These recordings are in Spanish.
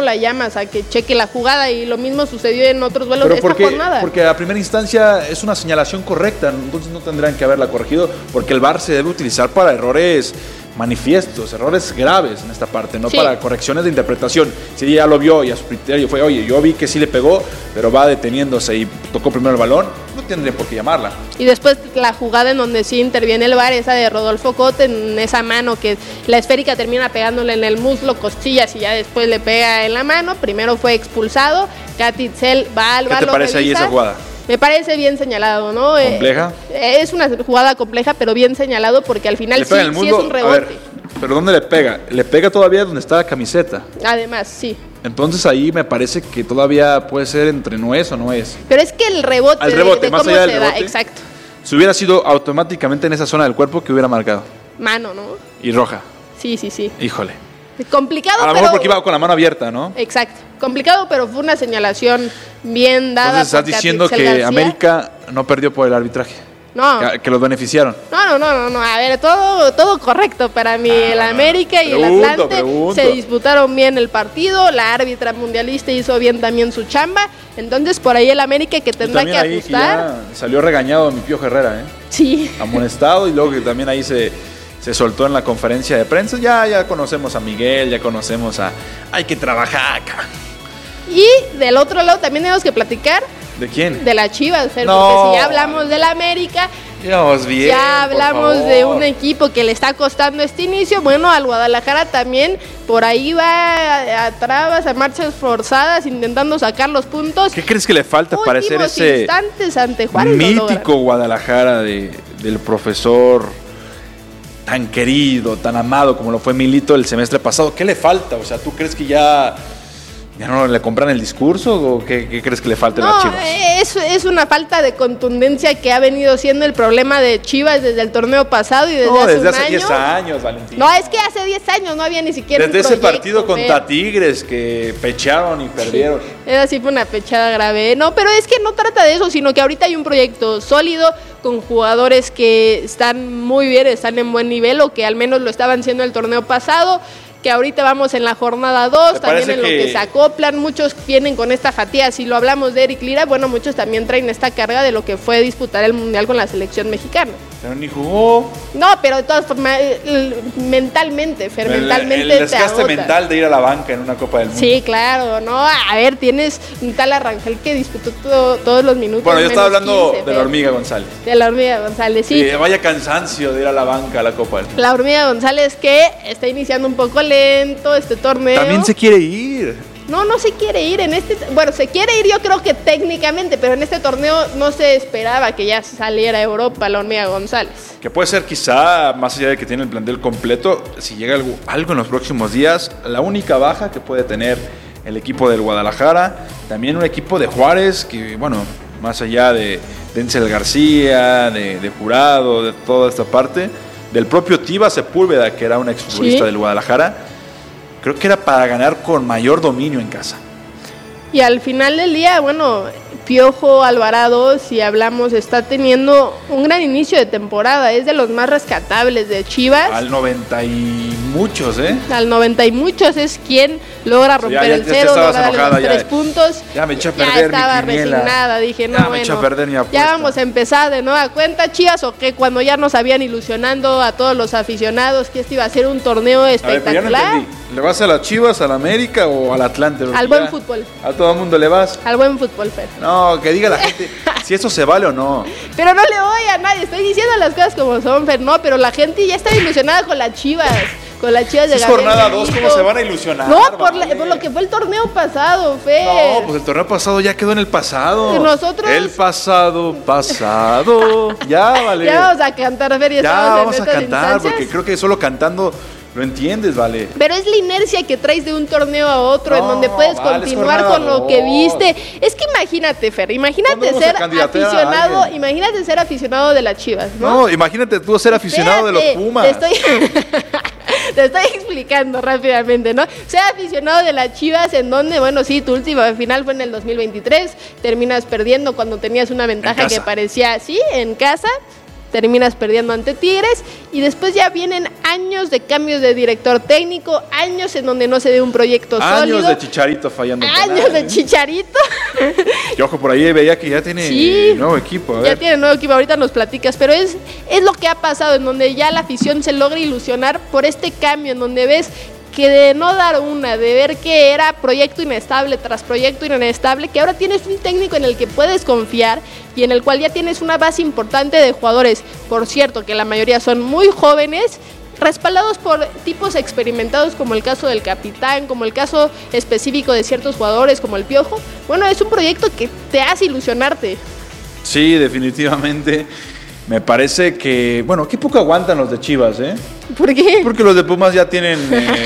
la llamas a que cheque la jugada? Y lo mismo sucedió en otros duelos de esta jornada. Porque a primera instancia es una señalación correcta, entonces no tendrán que haberla corregido, porque el VAR se debe utilizar para errores manifiestos, errores graves en esta parte, no para correcciones de interpretación. Si ella lo vio y a su criterio fue, oye, yo vi que sí le pegó, pero va deteniéndose y tocó primero el balón, no tendría por qué llamarla. Y después la jugada en donde sí interviene el VAR, esa de Rodolfo Cot, en esa mano que la esférica termina pegándole en el muslo, costillas, y ya después le pega en la mano. Primero fue expulsado, Katy Itzel va al VAR. ¿Qué te parece ahí esa jugada? Me parece bien señalado, ¿no? ¿Compleja? Es una jugada compleja, pero bien señalado, porque al final sí es un rebote. A ver, ¿pero dónde le pega? Le pega todavía donde está la camiseta. Además, sí. Entonces ahí me parece que todavía puede ser entre no es o no es. Pero es que el rebote de más cómo allá se del da, rebote, exacto. Si hubiera sido automáticamente en esa zona del cuerpo, que hubiera marcado. Mano, ¿no? Y roja. Sí. Híjole. Complicado, a lo mejor porque iba con la mano abierta, ¿no? Exacto. Complicado, pero fue una señalación bien dada. Entonces estás diciendo que América no perdió por el arbitraje. No. Que los beneficiaron. No. A ver, todo correcto para mí. El América y el Atlante se disputaron bien el partido. La árbitra mundialista hizo bien también su chamba. Entonces, por ahí el América que tendrá que ajustar. Ya salió regañado mi Pío Herrera, ¿eh? Sí. Amonestado, y luego que también ahí se soltó en la conferencia de prensa. Ya conocemos a Miguel, ya conocemos a... Hay que trabajar acá. Y del otro lado también tenemos que platicar. ¿De quién? De las Chivas, Fer, no. Porque si ya hablamos del América, bien, ya hablamos de un equipo que le está costando este inicio. Bueno, al Guadalajara también por ahí va a trabas, a marchas forzadas, intentando sacar los puntos. ¿Qué crees que le falta para hacer ese instantes ante Juárez mítico Guadalajara del profesor tan querido, tan amado como lo fue Milito el semestre pasado? ¿Qué le falta? O sea, ¿tú crees que ya no le compran el discurso o qué crees que le falta a las Chivas? Es una falta de contundencia que ha venido siendo el problema de Chivas desde el torneo pasado y desde hace 10 años, Valentín. No, es que hace 10 años no había ni siquiera desde ese partido contra Tigres que pecharon y perdieron. Esa sí fue una pechada grave. No, pero es que no trata de eso, sino que ahorita hay un proyecto sólido con jugadores que están muy bien, están en buen nivel, o que al menos lo estaban siendo el torneo pasado, que ahorita vamos en la jornada 2, también en lo que se acoplan, muchos vienen con esta fatiga. Si lo hablamos de Eric Lira, bueno, muchos también traen esta carga de lo que fue disputar el Mundial con la selección mexicana. Pero ni jugó. No, pero de todas formas, mentalmente, Fer, mentalmente el desgaste mental de ir a la banca en una Copa del Mundo. Sí, claro, ¿no? A ver, tienes un tal Arrangel que disputó todos los minutos. Bueno, yo estaba hablando 15, de la Hormiga González. De la Hormiga González, sí. Vaya cansancio de ir a la banca a la Copa del Mundo. La Hormiga González que está iniciando un poco lento este torneo. También se quiere ir. No se quiere ir bueno, se quiere ir yo creo que técnicamente, pero en este torneo no se esperaba que ya saliera a Europa la Hormiga González. Que puede ser quizá, más allá de que tiene el plantel completo, si llega algo en los próximos días, la única baja que puede tener el equipo del Guadalajara, también un equipo de Juárez, que bueno, más allá de Denzel García, de Jurado, de toda esta parte, del propio Tiva Sepúlveda, que era un exfutbolista del Guadalajara, creo que era para ganar con mayor dominio en casa. Y al final del día, bueno, Piojo Alvarado, si hablamos, está teniendo un gran inicio de temporada. Es de los más rescatables de Chivas. Al 90 y muchos, ¿eh? Al 90 y muchos es quien logra romper el cero, logra los 3 puntos. Ya me eché a perder mi estaba quiniela. Resignada, dije, no, ya me eché a perder mi apuesta. Ya vamos a empezar de nueva cuenta, Chivas, o que cuando ya nos habían ilusionando a todos los aficionados que este iba a ser un torneo espectacular. A ver, ya no entendí. ¿Le vas a las Chivas, al América o al Atlante? Al buen fútbol. ¿A todo el mundo le vas? Al buen fútbol, Fer. No, que diga la gente si eso se vale o no. Pero no le voy a nadie, estoy diciendo las cosas como son, Fer. No, pero la gente ya está ilusionada con las Chivas. Con las Chivas de Gabriel. Es jornada 2, ¿cómo se van a ilusionar? No, por lo que fue el torneo pasado, Fer. No, pues el torneo pasado ya quedó en el pasado. ¿Y nosotros? El pasado. Ya, vale. Ya vamos a cantar, Fer. Ya vamos a cantar, porque creo que solo cantando lo entiendes, vale. Pero es la inercia que traes de un torneo a otro, en donde puedes continuar con lo que viste. Es que imagínate, Fer, imagínate ser aficionado de las Chivas, ¿no? No, imagínate tú ser aficionado de los Pumas. Te estoy explicando rápidamente, ¿no? Ser aficionado de las Chivas, en donde, bueno, sí, tu última final fue en el 2023, terminas perdiendo cuando tenías una ventaja que parecía así, en casa. terminas perdiendo ante Tigres y después ya vienen años de cambios de director técnico, años en donde no se ve un proyecto sólido. Años de Chicharito fallando. Años de Chicharito. Y ojo, por ahí veía que ya tiene nuevo equipo. Ya tiene nuevo equipo, ahorita nos platicas, pero es lo que ha pasado, en donde ya la afición se logra ilusionar por este cambio, en donde ves que de no dar una, de ver que era proyecto inestable tras proyecto inestable, que ahora tienes un técnico en el que puedes confiar y en el cual ya tienes una base importante de jugadores, por cierto, que la mayoría son muy jóvenes, respaldados por tipos experimentados como el caso del capitán, como el caso específico de ciertos jugadores como el Piojo. Bueno, es un proyecto que te hace ilusionarte. Sí, definitivamente. Me parece que, bueno, qué poco aguantan los de Chivas, ¿eh? ¿Por qué? Porque los de Pumas ya tienen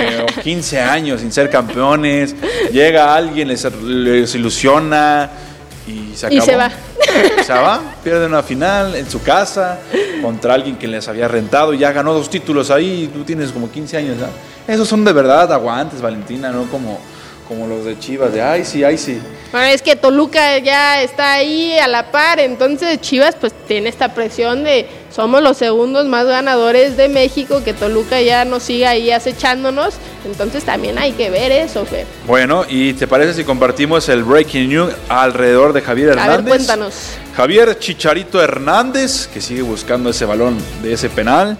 15 años sin ser campeones. Llega alguien, les ilusiona y se acabó. Y se va. Se va, pierden una final en su casa contra alguien que les había rentado y ya ganó 2 títulos ahí y tú tienes como 15 años, ¿no? Esos son de verdad aguantes, Valentina, no como los de Chivas, de ay sí. Bueno, es que Toluca ya está ahí a la par, entonces Chivas pues tiene esta presión de somos los segundos más ganadores de México, que Toluca ya nos siga ahí acechándonos, entonces también hay que ver eso, Fer. Bueno, ¿y te parece si compartimos el breaking news alrededor de Javier Hernández? A ver, cuéntanos. Javier Chicharito Hernández, que sigue buscando ese balón de ese penal,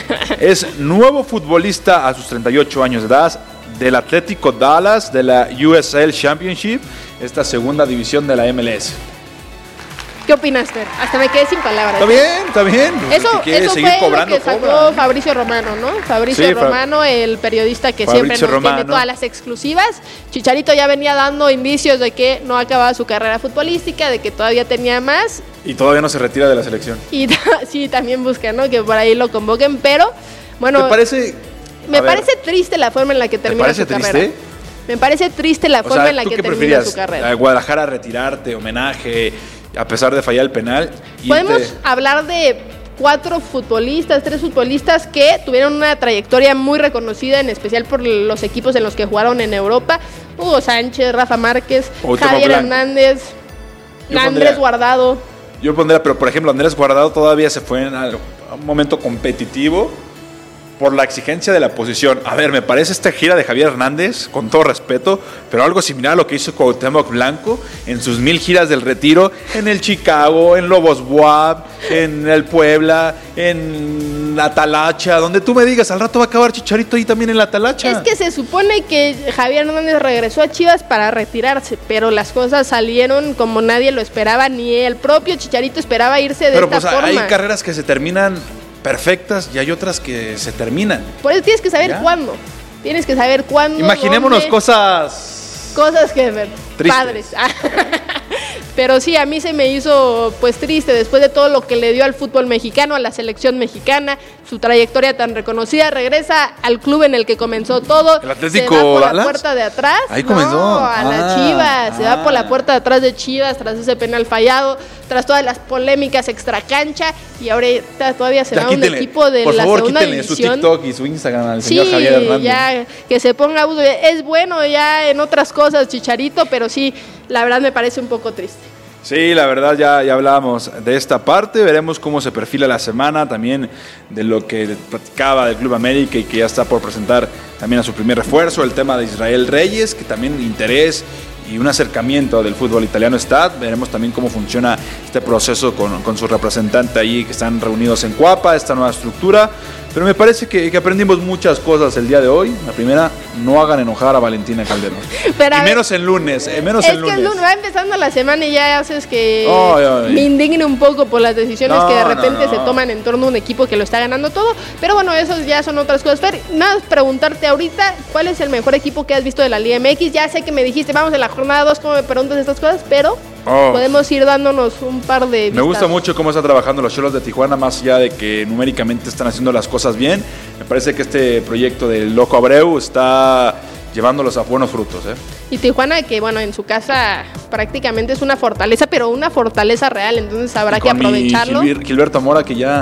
es nuevo futbolista a sus 38 años de edad, del Atlético Dallas, de la USL Championship, esta segunda división de la MLS. ¿Qué opinas, Fer? Hasta me quedé sin palabras. Está bien. Eso fue lo que sacó Fabricio Romano, ¿no? Fabricio Romano, el periodista que siempre nos tiene todas las exclusivas. Chicharito ya venía dando indicios de que no acababa su carrera futbolística, de que todavía tenía más. Y todavía no se retira de la selección. Y sí, también busca, ¿no? Que por ahí lo convoquen, pero bueno. ¿Te parece? Me parece triste la forma en la que termina su carrera. ¿Triste? Me parece triste la forma en la que termina su carrera. ¿A Guadalajara retirarte, homenaje, a pesar de fallar el penal? Podemos hablar de 3 futbolistas que tuvieron una trayectoria muy reconocida, en especial por los equipos en los que jugaron en Europa. Hugo Sánchez, Rafa Márquez, Javier Hernández, Andrés Guardado. Yo pondría, pero por ejemplo, Andrés Guardado todavía se fue en un momento competitivo por la exigencia de la posición. A ver, me parece esta gira de Javier Hernández, con todo respeto, pero algo similar a lo que hizo Cuauhtémoc Blanco en sus 1000 giras del retiro, en el Chicago, en Lobos Buap, en el Puebla, en la Talacha, donde tú me digas, al rato va a acabar Chicharito ahí también en la Talacha. Es que se supone que Javier Hernández regresó a Chivas para retirarse, pero las cosas salieron como nadie lo esperaba, ni el propio Chicharito esperaba irse de esta forma. Hay carreras que se terminan perfectas y hay otras que se terminan. Por eso tienes que saber cuándo. Tienes que saber cuándo. Imaginémonos dónde, cosas que tristes. Padres. Pero sí, a mí se me hizo pues triste después de todo lo que le dio al fútbol mexicano, a la selección mexicana, su trayectoria tan reconocida, regresa al club en el que comenzó todo. El Atlético se va por Dallas. La puerta de atrás. Ahí comenzó. No, a las Chivas. Se va por la puerta de atrás de Chivas tras ese penal fallado, tras todas las polémicas extracancha, y ahorita todavía se va un equipo de la segunda división. Su TikTok y su Instagram al señor Javier Hernández. Ya que se ponga, es bueno ya en otras cosas Chicharito, pero sí, la verdad me parece un poco triste. Sí, la verdad ya hablábamos de esta parte, veremos cómo se perfila la semana, también de lo que platicaba del Club América y que ya está por presentar también a su primer refuerzo, el tema de Israel Reyes, que también interés y un acercamiento del fútbol italiano está. Veremos también cómo funciona este proceso con su representante ahí, que están reunidos en Cuapa, esta nueva estructura. Pero me parece que aprendimos muchas cosas el día de hoy. La primera, no hagan enojar a Valentina Calderón. Pero y menos en lunes, menos en lunes. Es que el lunes va empezando la semana y ya haces que me indigne un poco por las decisiones que de repente se toman en torno a un equipo que lo está ganando todo. Pero bueno, esos ya son otras cosas. Fer, nada, preguntarte ahorita, ¿cuál es el mejor equipo que has visto de la Liga MX? Ya sé que me dijiste, vamos en la jornada 2, como me preguntas estas cosas, pero podemos ir dándonos un par de vistas. Me gusta mucho cómo están trabajando los Xolos de Tijuana, más allá de que numéricamente están haciendo las cosas bien. Me parece que este proyecto del Loco Abreu está llevándolos a buenos frutos. Y Tijuana, que bueno, en su casa prácticamente es una fortaleza, pero una fortaleza real, entonces habrá que aprovecharlo. Gilberto Mora, que ya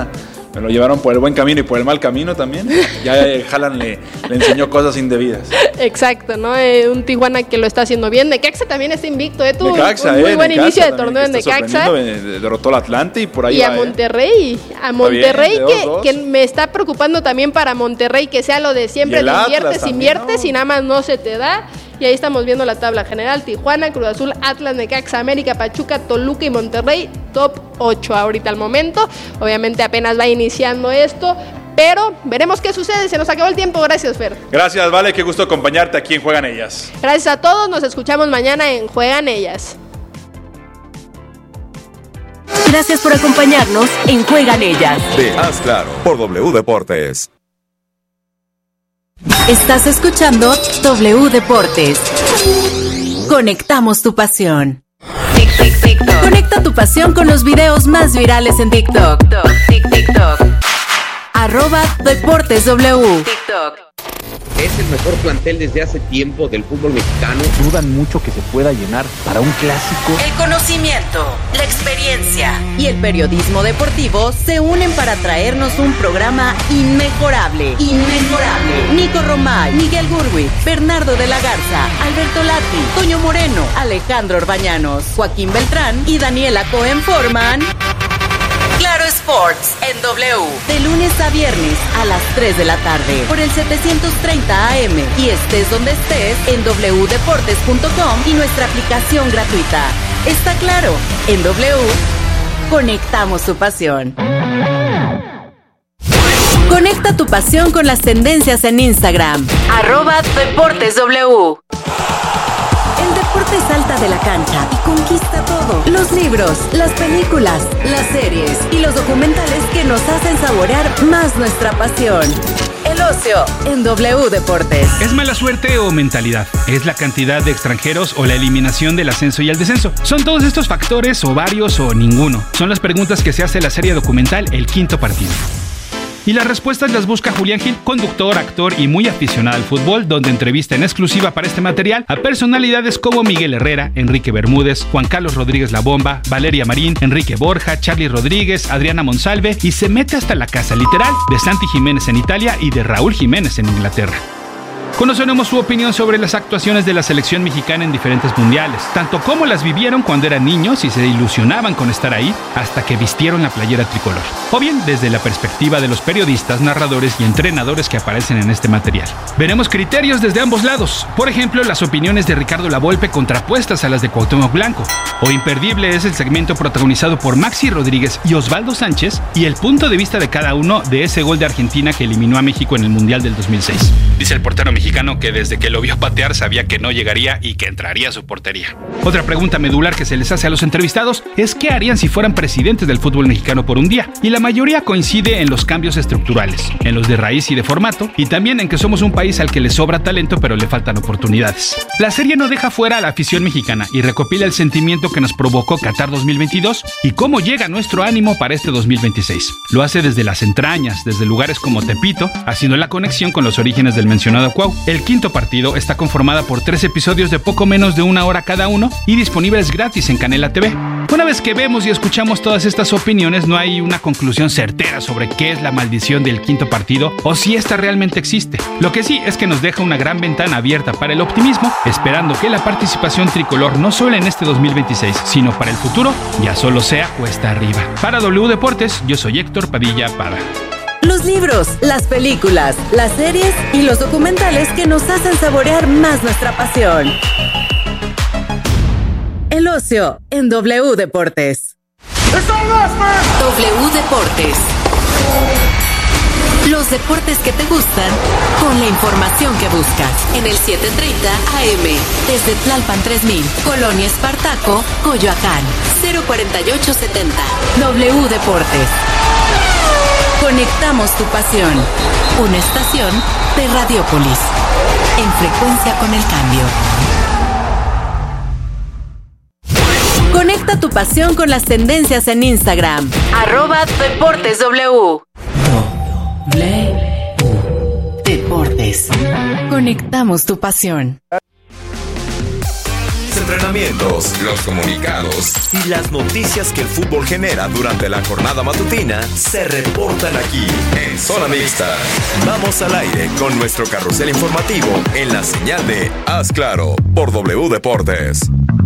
me lo llevaron por el buen camino y por el mal camino también. Ya Haaland le enseñó cosas indebidas. Exacto, ¿no? Un Tijuana que lo está haciendo bien. Necaxa también está invicto, tuvo Necaxa, un muy buen Necaxa inicio de torneo en Necaxa. Derrotó al Atlante y por ahí y a Monterrey. A Monterrey bien, que me está preocupando también para Monterrey, que sea lo de siempre, te inviertes y nada más no se te da. Y ahí estamos viendo la tabla general: Tijuana, Cruz Azul, Atlas, Necaxa, América, Pachuca, Toluca y Monterrey, top 8 ahorita al momento. Obviamente apenas va iniciando esto, pero veremos qué sucede. Se nos acabó el tiempo. Gracias, Fer. Gracias, Vale, qué gusto acompañarte aquí en Juegan Ellas. Gracias a todos, nos escuchamos mañana en Juegan Ellas. Gracias por acompañarnos en Juegan Ellas. De Haz Claro, por W Deportes. Estás escuchando W Deportes. Conectamos tu pasión. Conecta tu pasión con los videos más virales en TikTok. @DeportesW. Es el mejor plantel desde hace tiempo del fútbol mexicano. Dudan mucho que se pueda llenar para un clásico. El conocimiento, la experiencia y el periodismo deportivo se unen para traernos un programa inmejorable. Nico Romay, Miguel Gurwitz, Bernardo de la Garza, Alberto Lati, Toño Moreno, Alejandro Orbañanos, Joaquín Beltrán y Daniela Cohen forman Claro Sports en W, de lunes a viernes a las 3 de la tarde por el 730 AM y estés donde estés en wdeportes.com y nuestra aplicación gratuita. Está claro, en W conectamos tu pasión. Conecta tu pasión con las tendencias en Instagram, @DeportesW. El deporte salta de la cancha y conquista todo. Los libros, las películas, las series y los documentales que nos hacen saborear más nuestra pasión. El ocio en W Deportes. ¿Es mala suerte o mentalidad? ¿Es la cantidad de extranjeros o la eliminación del ascenso y el descenso? ¿Son todos estos factores o varios o ninguno? Son las preguntas que se hace la serie documental El Quinto Partido. Y las respuestas las busca Julián Gil, conductor, actor y muy aficionado al fútbol, donde entrevista en exclusiva para este material a personalidades como Miguel Herrera, Enrique Bermúdez, Juan Carlos Rodríguez La Bomba, Valeria Marín, Enrique Borja, Charly Rodríguez, Adriana Monsalve y se mete hasta la casa literal de Santi Jiménez en Italia y de Raúl Jiménez en Inglaterra. Conoceremos su opinión sobre las actuaciones de la selección mexicana en diferentes mundiales, tanto como las vivieron cuando eran niños y se ilusionaban con estar ahí hasta que vistieron la playera tricolor, o bien desde la perspectiva de los periodistas, narradores y entrenadores que aparecen en este material. Veremos criterios desde ambos lados, por ejemplo, las opiniones de Ricardo Lavolpe contrapuestas a las de Cuauhtémoc Blanco, o imperdible es el segmento protagonizado por Maxi Rodríguez y Osvaldo Sánchez y el punto de vista de cada uno de ese gol de Argentina que eliminó a México en el Mundial del 2006. Dice el portero mexicano que desde que lo vio patear sabía que no llegaría y que entraría a su portería. Otra pregunta medular que se les hace a los entrevistados es qué harían si fueran presidentes del fútbol mexicano por un día, y la mayoría coincide en los cambios estructurales, en los de raíz y de formato, y también en que somos un país al que le sobra talento pero le faltan oportunidades. La serie no deja fuera a la afición mexicana y recopila el sentimiento que nos provocó Qatar 2022 y cómo llega nuestro ánimo para este 2026. Lo hace desde las entrañas, desde lugares como Tepito, haciendo la conexión con los orígenes del mencionado Cuau. El Quinto Partido está conformada por 3 episodios de poco menos de 1 hora cada uno y disponibles gratis en Canela TV. Una vez que vemos y escuchamos todas estas opiniones, no hay una conclusión certera sobre qué es la maldición del Quinto Partido o si esta realmente existe. Lo que sí es que nos deja una gran ventana abierta para el optimismo, esperando que la participación tricolor no solo en este 2026, sino para el futuro, ya solo sea cuesta arriba. Para W Deportes, yo soy Héctor Padilla Pada. Los libros, las películas, las series y los documentales que nos hacen saborear más nuestra pasión. El ocio en W Deportes. W Deportes. Los deportes que te gustan con la información que buscas. En el 730 AM, desde Tlalpan 3000, Colonia Espartaco, Coyoacán, 04870. W Deportes. Conectamos tu pasión. Una estación de Radiópolis. En frecuencia con el cambio. Conecta tu pasión con las tendencias en Instagram. @DeportesW. Deportes. Conectamos tu pasión. entrenamientos, los comunicados y las noticias que el fútbol genera durante la jornada matutina se reportan aquí en Zona Mixta. Vamos al aire con nuestro carrusel informativo en la señal de Haz Claro por W Deportes.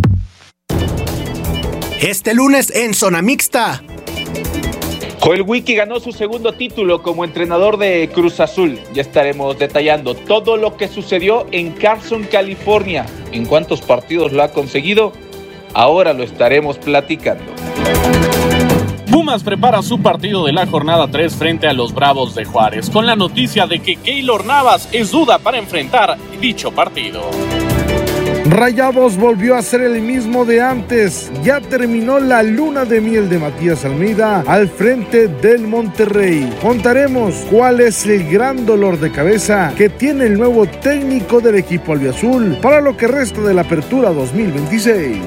Este lunes en Zona Mixta. Joel Wiki ganó su segundo título como entrenador de Cruz Azul. Ya estaremos detallando todo lo que sucedió en Carson, California. ¿En cuántos partidos lo ha conseguido? Ahora lo estaremos platicando. Pumas prepara su partido de la jornada 3 frente a los Bravos de Juárez, con la noticia de que Keylor Navas es duda para enfrentar dicho partido. Rayados volvió a ser el mismo de antes. Ya terminó la luna de miel de Matías Almeida al frente del Monterrey. Contaremos cuál es el gran dolor de cabeza que tiene el nuevo técnico del equipo albiazul para lo que resta de la apertura 2026.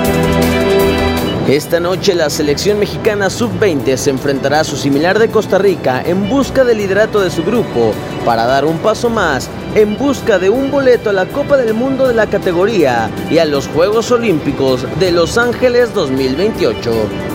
Esta noche la selección mexicana sub-20 se enfrentará a su similar de Costa Rica en busca del liderato de su grupo para dar un paso más en busca de un boleto a la Copa del Mundo de la categoría y a los Juegos Olímpicos de Los Ángeles 2028.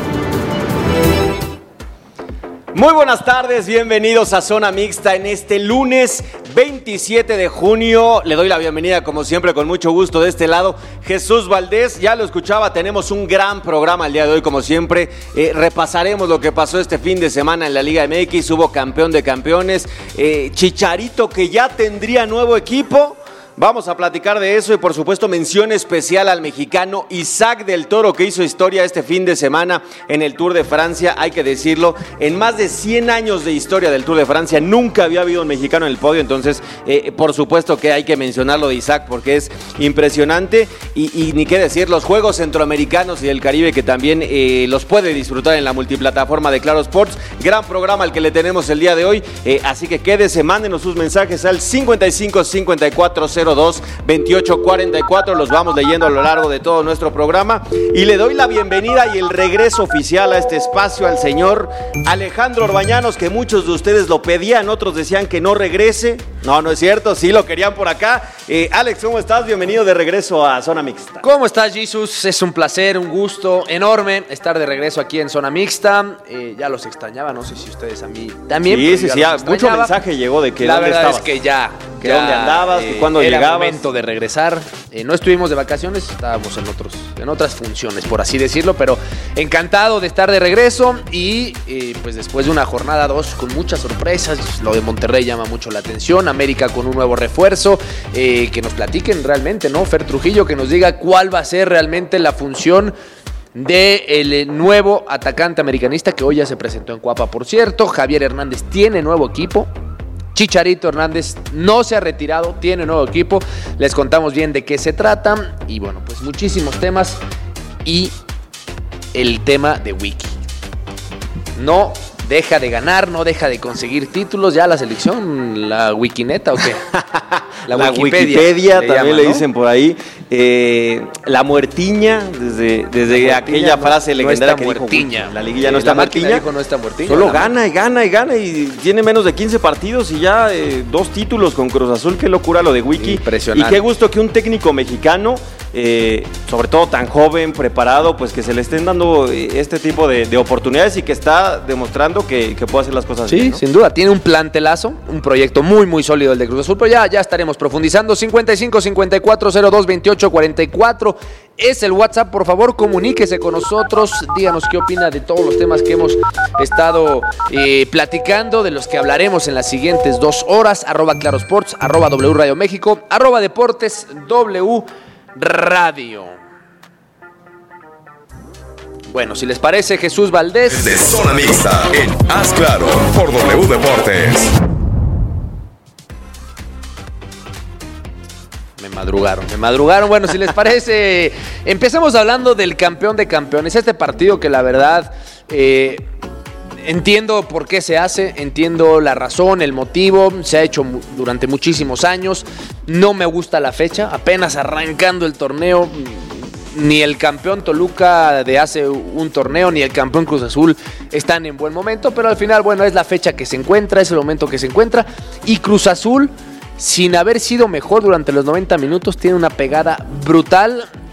Muy buenas tardes, bienvenidos a Zona Mixta en este lunes 27 de junio. Le doy la bienvenida como siempre con mucho gusto de este lado, Jesús Valdés. Ya lo escuchaba, tenemos un gran programa el día de hoy como siempre. Repasaremos lo que pasó este fin de semana en la Liga MX, hubo campeón de campeones, Chicharito que ya tendría nuevo equipo. Vamos a platicar de eso y por supuesto mención especial al mexicano Isaac del Toro que hizo historia este fin de semana en el Tour de Francia, hay que decirlo, en más de 100 años de historia del Tour de Francia nunca había habido un mexicano en el podio, entonces por supuesto que hay que mencionarlo de Isaac porque es impresionante y ni qué decir, los Juegos Centroamericanos y del Caribe que también los puede disfrutar en la multiplataforma de Claro Sports, gran programa al que le tenemos el día de hoy, así que quédese, mándenos sus mensajes al 555402 2844, los vamos leyendo a lo largo de todo nuestro programa y le doy la bienvenida y el regreso oficial a este espacio al señor Alejandro Orbañanos, que muchos de ustedes lo pedían, otros decían que no regrese. No es cierto, sí lo querían por acá. Alex, ¿cómo estás? Bienvenido de regreso a Zona Mixta. ¿Cómo estás, Jesus? Es un placer, un gusto enorme estar de regreso aquí en Zona Mixta. Ya los extrañaba, no sé si ustedes a mí también. Sí, mucho mensaje llegó de que la dónde verdad estabas. Es que ya dónde andabas, cuándo era llegabas. Momento de regresar. No estuvimos de vacaciones, estábamos en otras funciones, por así decirlo, pero encantado de estar de regreso y pues después de una jornada 2 con muchas sorpresas, lo de Monterrey llama mucho la atención, América con un nuevo refuerzo, que nos platiquen realmente, ¿no? Fer Trujillo, que nos diga cuál va a ser realmente la función del nuevo atacante americanista que hoy ya se presentó en Cuapa, por cierto. Javier Hernández tiene nuevo equipo. Chicharito Hernández no se ha retirado, tiene nuevo equipo. Les contamos bien de qué se trata. Y bueno, pues muchísimos temas. Y el tema de Wiki. No deja de ganar, no deja de conseguir títulos. Ya la selección, la Wikineta o qué. La Wikipedia también llaman, le dicen por ahí. La muertiña, desde aquella frase legendaria que dijo la liguilla no está muertiña. No está muertiña. Solo gana y tiene menos de 15 partidos y ya 2 títulos con Cruz Azul. Qué locura lo de Wiki. Impresionante. Y qué gusto que un técnico mexicano, sobre todo tan joven, preparado, pues que se le estén dando este tipo de oportunidades y que está demostrando que puede hacer las cosas bien, ¿no? Sin duda, tiene un plantelazo, un proyecto muy muy sólido el de Cruz Azul, pero ya estaremos profundizando. 55-5402-2844 es el WhatsApp, por favor comuníquese con nosotros, díganos qué opina de todos los temas que hemos estado platicando, de los que hablaremos en las siguientes 2 horas, @Claro Sports, @W Radio México, @Deportes W Radio. Bueno, si les parece, Jesús Valdés. De Zona Mixta en Haz Claro por W Deportes. Me madrugaron. Bueno, si les parece, empecemos hablando del campeón de campeones. Este partido que la verdad entiendo por qué se hace, entiendo la razón, el motivo. Se ha hecho durante muchísimos años. No me gusta la fecha, apenas arrancando el torneo. Ni el campeón Toluca de hace un torneo, ni el campeón Cruz Azul están en buen momento, pero al final, bueno, es la fecha que se encuentra, es el momento que se encuentra. Y Cruz Azul, sin haber sido mejor durante los 90 minutos, tiene una pegada brutal.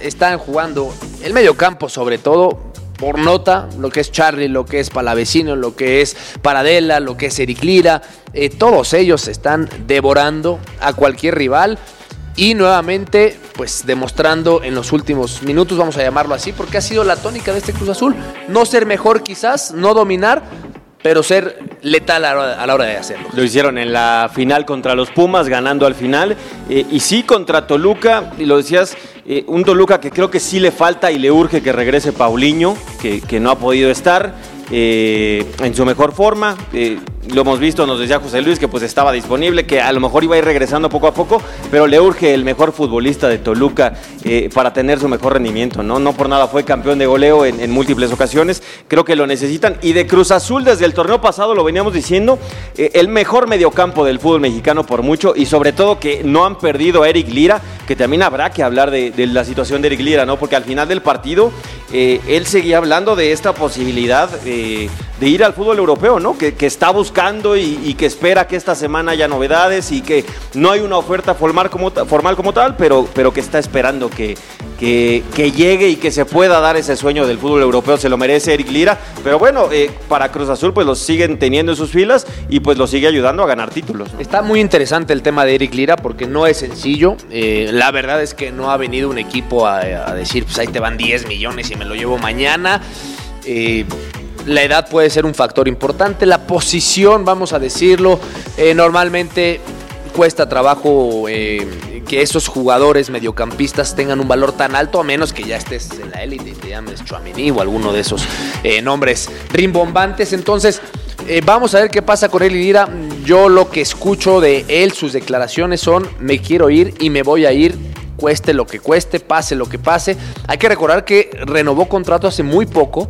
están jugando el medio campo sobre todo por nota, lo que es Charlie, lo que es Palavecino, lo que es Paradela, lo que es Eric Lira, todos ellos están devorando a cualquier rival y nuevamente pues demostrando en los últimos minutos, vamos a llamarlo así, porque ha sido la tónica de este Cruz Azul, no ser mejor quizás, no dominar, pero ser letal a la hora de hacerlo. Lo hicieron en la final contra los Pumas, ganando al final, y sí contra Toluca, y lo decías, un Toluca que creo que sí le falta y le urge que regrese Paulinho, que no ha podido estar en su mejor forma. Lo hemos visto, nos decía José Luis que pues estaba disponible, que a lo mejor iba a ir regresando poco a poco, pero le urge el mejor futbolista de Toluca para tener su mejor rendimiento, ¿no? No por nada fue campeón de goleo en múltiples ocasiones, creo que lo necesitan. Y de Cruz Azul, desde el torneo pasado lo veníamos diciendo, el mejor mediocampo del fútbol mexicano por mucho, y sobre todo que no han perdido a Eric Lira, que también habrá que hablar de la situación de Eric Lira, ¿no? Porque al final del partido él seguía hablando de esta posibilidad de ir al fútbol europeo, ¿no? Que está buscando y que espera que esta semana haya novedades y que no hay una oferta formal como tal, pero que está esperando que llegue y que se pueda dar ese sueño del fútbol europeo. Se lo merece Eric Lira, pero bueno, para Cruz Azul pues los siguen teniendo en sus filas y pues los sigue ayudando a ganar títulos, ¿no? Está muy interesante el tema de Eric Lira porque no es sencillo. La verdad es que no ha venido un equipo a decir pues ahí te van 10 millones y me lo llevo mañana. La edad puede ser un factor importante, la posición, vamos a decirlo, normalmente cuesta trabajo que esos jugadores mediocampistas tengan un valor tan alto, a menos que ya estés en la élite y te llames Tchouaméni o alguno de esos nombres rimbombantes. Entonces, vamos a ver qué pasa con él y Lira. Yo lo que escucho de él, sus declaraciones son: me quiero ir y me voy a ir, cueste lo que cueste, pase lo que pase. Hay que recordar que renovó contrato hace muy poco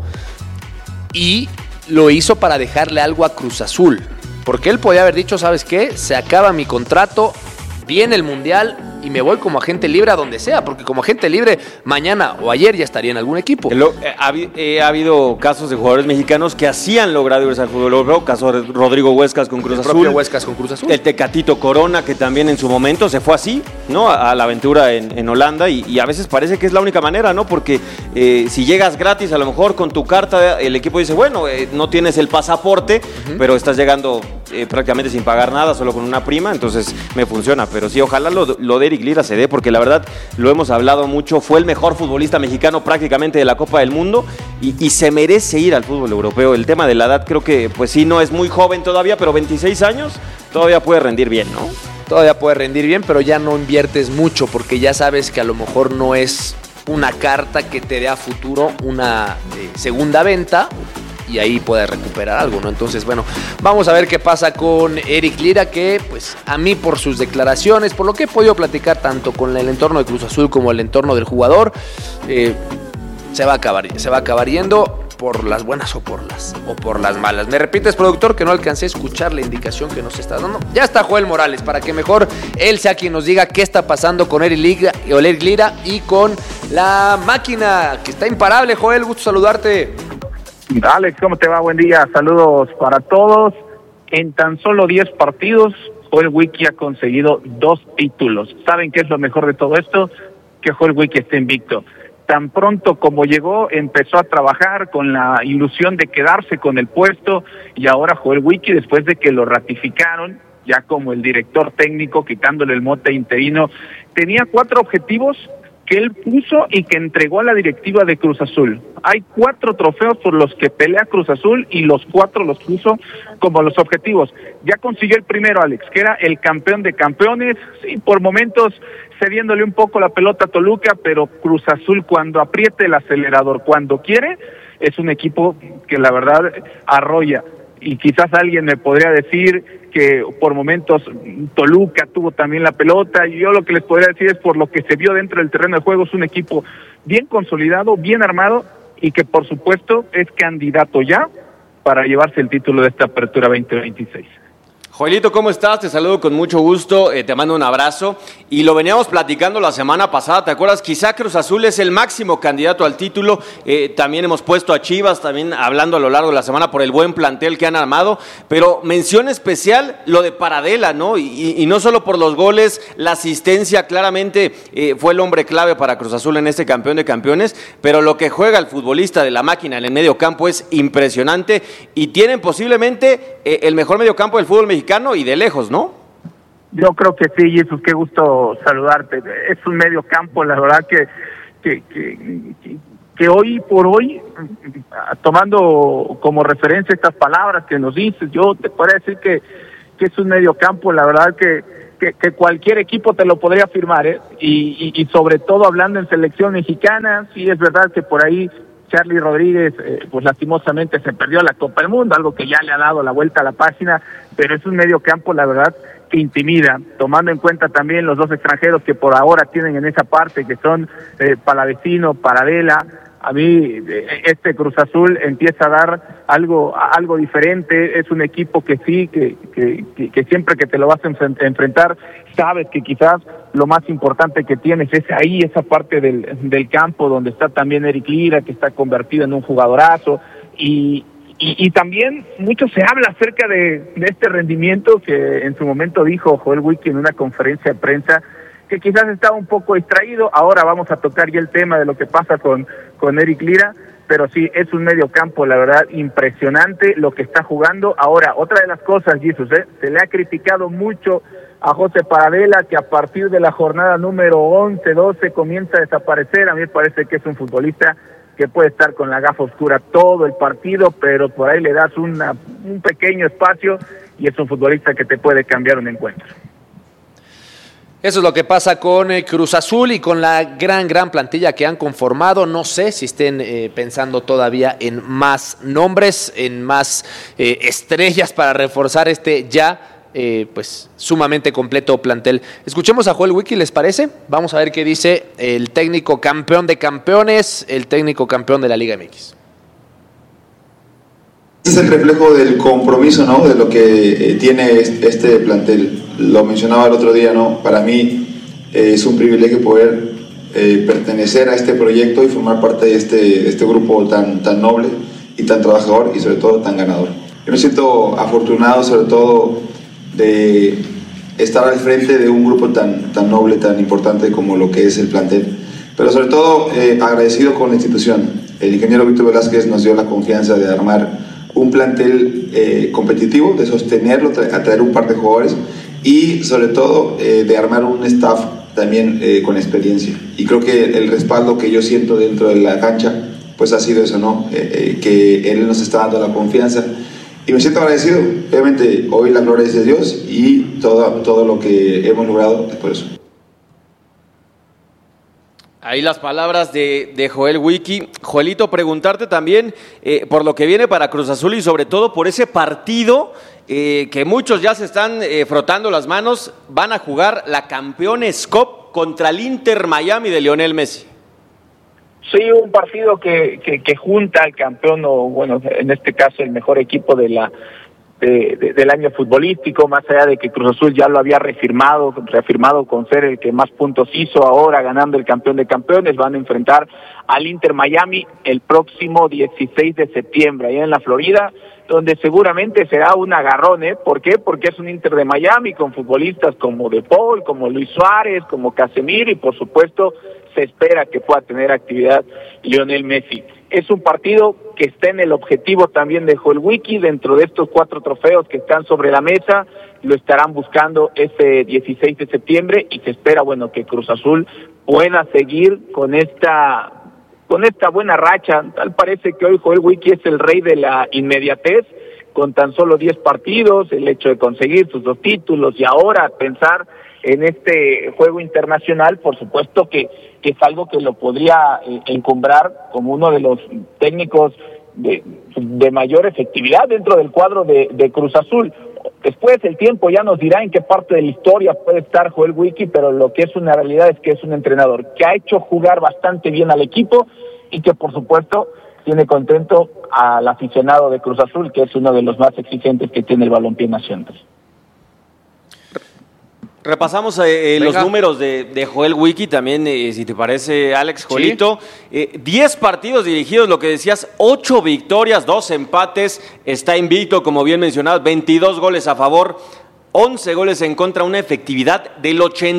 y lo hizo para dejarle algo a Cruz Azul, porque él podía haber dicho, ¿sabes qué? Se acaba mi contrato, viene el Mundial y me voy como agente libre a donde sea, porque como agente libre mañana o ayer ya estaría en algún equipo. Ha habido casos de jugadores mexicanos que han logrado irse al fútbol europeo, caso de Rodrigo Huescas con Cruz Azul. Huescas con Cruz Azul. El Tecatito Corona, que también en su momento se fue así, ¿no? A la aventura en Holanda, y a veces parece que es la única manera, ¿no? Porque si llegas gratis, a lo mejor con tu carta, el equipo dice, bueno, no tienes el pasaporte, pero estás llegando prácticamente sin pagar nada, solo con una prima, entonces me funciona. Pero sí, ojalá lo de Eric Lira se dé, porque la verdad, lo hemos hablado mucho, fue el mejor futbolista mexicano prácticamente de la Copa del Mundo y se merece ir al fútbol europeo. El tema de la edad creo que, pues sí, no es muy joven todavía, pero 26 años todavía puede rendir bien, ¿no? Todavía puede rendir bien, pero ya no inviertes mucho, porque ya sabes que a lo mejor no es una carta que te dé a futuro una segunda venta, y ahí puede recuperar algo, ¿no? Entonces, bueno, vamos a ver qué pasa con Eric Lira, que pues a mí, por sus declaraciones, por lo que he podido platicar tanto con el entorno de Cruz Azul como el entorno del jugador, se va a acabar yendo, por las buenas o por las malas. ¿Me repites, productor, que no alcancé a escuchar la indicación que nos está dando? Ya está Joel Morales, para que mejor él sea quien nos diga qué está pasando con Eric Lira y con la máquina, que está imparable. Joel, gusto saludarte. Alex, ¿cómo te va? Buen día, saludos para todos. En tan solo 10 partidos, Joel Wiki ha conseguido 2 títulos. ¿Saben qué es lo mejor de todo esto? Que Joel Wiki está invicto. Tan pronto como llegó, empezó a trabajar con la ilusión de quedarse con el puesto, y ahora Joel Wiki, después de que lo ratificaron ya como el director técnico, quitándole el mote interino, tenía 4 objetivos que él puso y que entregó a la directiva de Cruz Azul. Hay 4 trofeos por los que pelea Cruz Azul y los 4 los puso como los objetivos. Ya consiguió el primero, Alex, que era el campeón de campeones, sí, por momentos cediéndole un poco la pelota a Toluca, pero Cruz Azul, cuando apriete el acelerador, cuando quiere, es un equipo que la verdad arrolla. Y quizás alguien me podría decir que por momentos Toluca tuvo también la pelota, y yo lo que les podría decir es, por lo que se vio dentro del terreno de juego, es un equipo bien consolidado, bien armado, y que por supuesto es candidato ya para llevarse el título de esta apertura 2026. Joelito, ¿cómo estás? Te saludo con mucho gusto, te mando un abrazo. Y lo veníamos platicando la semana pasada, ¿te acuerdas? Quizá Cruz Azul es el máximo candidato al título. También hemos puesto a Chivas, también hablando a lo largo de la semana por el buen plantel que han armado. Pero mención especial lo de Paradela, ¿no? Y no solo por los goles, la asistencia claramente fue el hombre clave para Cruz Azul en este campeón de campeones. Pero lo que juega el futbolista de la máquina en el medio campo es impresionante. Y tienen posiblemente el mejor medio campo del fútbol mexicano y de lejos, ¿no? Yo creo que sí, Jesús, qué gusto saludarte. Es un medio campo, la verdad que hoy por hoy, tomando como referencia estas palabras que nos dices, yo te podría decir que es un medio campo, la verdad que cualquier equipo te lo podría firmar, ¿eh? Y sobre todo hablando en selección mexicana, sí es verdad que por ahí Charly Rodríguez, pues lastimosamente se perdió la Copa del Mundo, algo que ya le ha dado la vuelta a la página, pero es un medio campo, la verdad, que intimida, tomando en cuenta también los dos extranjeros que por ahora tienen en esa parte, que son Palavecino, Paradela. A mí este Cruz Azul empieza a dar algo diferente. Es un equipo que sí, que siempre que te lo vas a enfrentar, sabes que quizás lo más importante que tienes es ahí, esa parte del campo donde está también Eric Lira, que está convertido en un jugadorazo, y también mucho se habla acerca de este rendimiento que en su momento dijo Joel Wiki en una conferencia de prensa, que quizás estaba un poco distraído. Ahora vamos a tocar ya el tema de lo que pasa con Eric Lira, pero sí, es un medio campo, la verdad, impresionante lo que está jugando. Ahora, otra de las cosas, Jesús, se le ha criticado mucho a José Paradela, que a partir de la jornada número 11, 12 comienza a desaparecer. A mí me parece que es un futbolista que puede estar con la gafa oscura todo el partido, pero por ahí le das un pequeño espacio y es un futbolista que te puede cambiar un encuentro. Eso es lo que pasa con Cruz Azul y con la gran plantilla que han conformado. No sé si estén pensando todavía en más nombres, en más estrellas para reforzar este pues sumamente completo plantel. Escuchemos a Joel Wiki, ¿les parece? Vamos a ver qué dice el técnico campeón de campeones, el técnico campeón de la Liga MX. Es el reflejo del compromiso, ¿no?, de lo que tiene este plantel. Lo mencionaba el otro día, ¿no? Para mí es un privilegio poder pertenecer a este proyecto y formar parte de este grupo tan noble y tan trabajador y sobre todo tan ganador. Yo me siento afortunado sobre todo de estar al frente de un grupo tan noble, tan importante como lo que es el plantel, pero sobre todo agradecido con la institución. El ingeniero Víctor Velázquez nos dio la confianza de armar un plantel competitivo, de sostenerlo, atraer un par de jugadores y sobre todo de armar un staff también con experiencia. Y creo que el respaldo que yo siento dentro de la cancha pues ha sido eso, ¿no? Que él nos está dando la confianza y me siento agradecido. Obviamente hoy la gloria es de Dios y todo lo que hemos logrado es por eso. Ahí las palabras de Joel Wiki. Joelito, preguntarte también por lo que viene para Cruz Azul y sobre todo por ese partido que muchos ya se están frotando las manos. Van a jugar la Campeones Cup contra el Inter Miami de Lionel Messi. Sí, un partido que junta al campeón, o bueno, en este caso el mejor equipo del año futbolístico, más allá de que Cruz Azul ya lo había reafirmado con ser el que más puntos hizo, ahora ganando el campeón de campeones. Van a enfrentar al Inter Miami el próximo 16 de septiembre, allá en la Florida, donde seguramente será un agarrón, ¿eh? ¿Por qué? Porque es un Inter de Miami con futbolistas como De Paul, como Luis Suárez, como Casemiro, y por supuesto se espera que pueda tener actividad Lionel Messi. Es un partido que está en el objetivo también de Joel Wiki. Dentro de estos 4 trofeos que están sobre la mesa, lo estarán buscando ese 16 de septiembre y se espera, bueno, que Cruz Azul pueda seguir con esta buena racha. Tal parece que hoy Joel Wiki es el rey de la inmediatez, con tan solo 10 partidos, el hecho de conseguir sus 2 títulos y ahora pensar en este juego internacional, por supuesto que es algo que lo podría encumbrar como uno de los técnicos de mayor efectividad dentro del cuadro de Cruz Azul. Después el tiempo ya nos dirá en qué parte de la historia puede estar Joel Wiki, pero lo que es una realidad es que es un entrenador que ha hecho jugar bastante bien al equipo y que por supuesto tiene contento al aficionado de Cruz Azul, que es uno de los más exigentes que tiene el balompié nacional. Repasamos los números de Joel Wiki también, si te parece, Alex, Joelito. Sí. 10 partidos dirigidos, lo que decías, 8 victorias, 2 empates, está invicto, como bien mencionabas, 22 goles a favor, 11 goles en contra, una efectividad del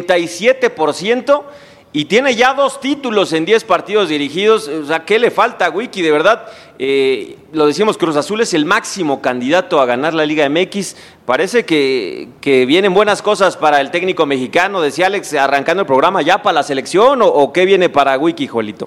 87%. Y tiene ya 2 títulos en 10 partidos dirigidos. O sea, ¿qué le falta a Wiki? De verdad, lo decimos, Cruz Azul es el máximo candidato a ganar la Liga MX. Parece que vienen buenas cosas para el técnico mexicano. Decía Alex, arrancando el programa, ¿ya para la selección o qué viene para Wiki, Joelito?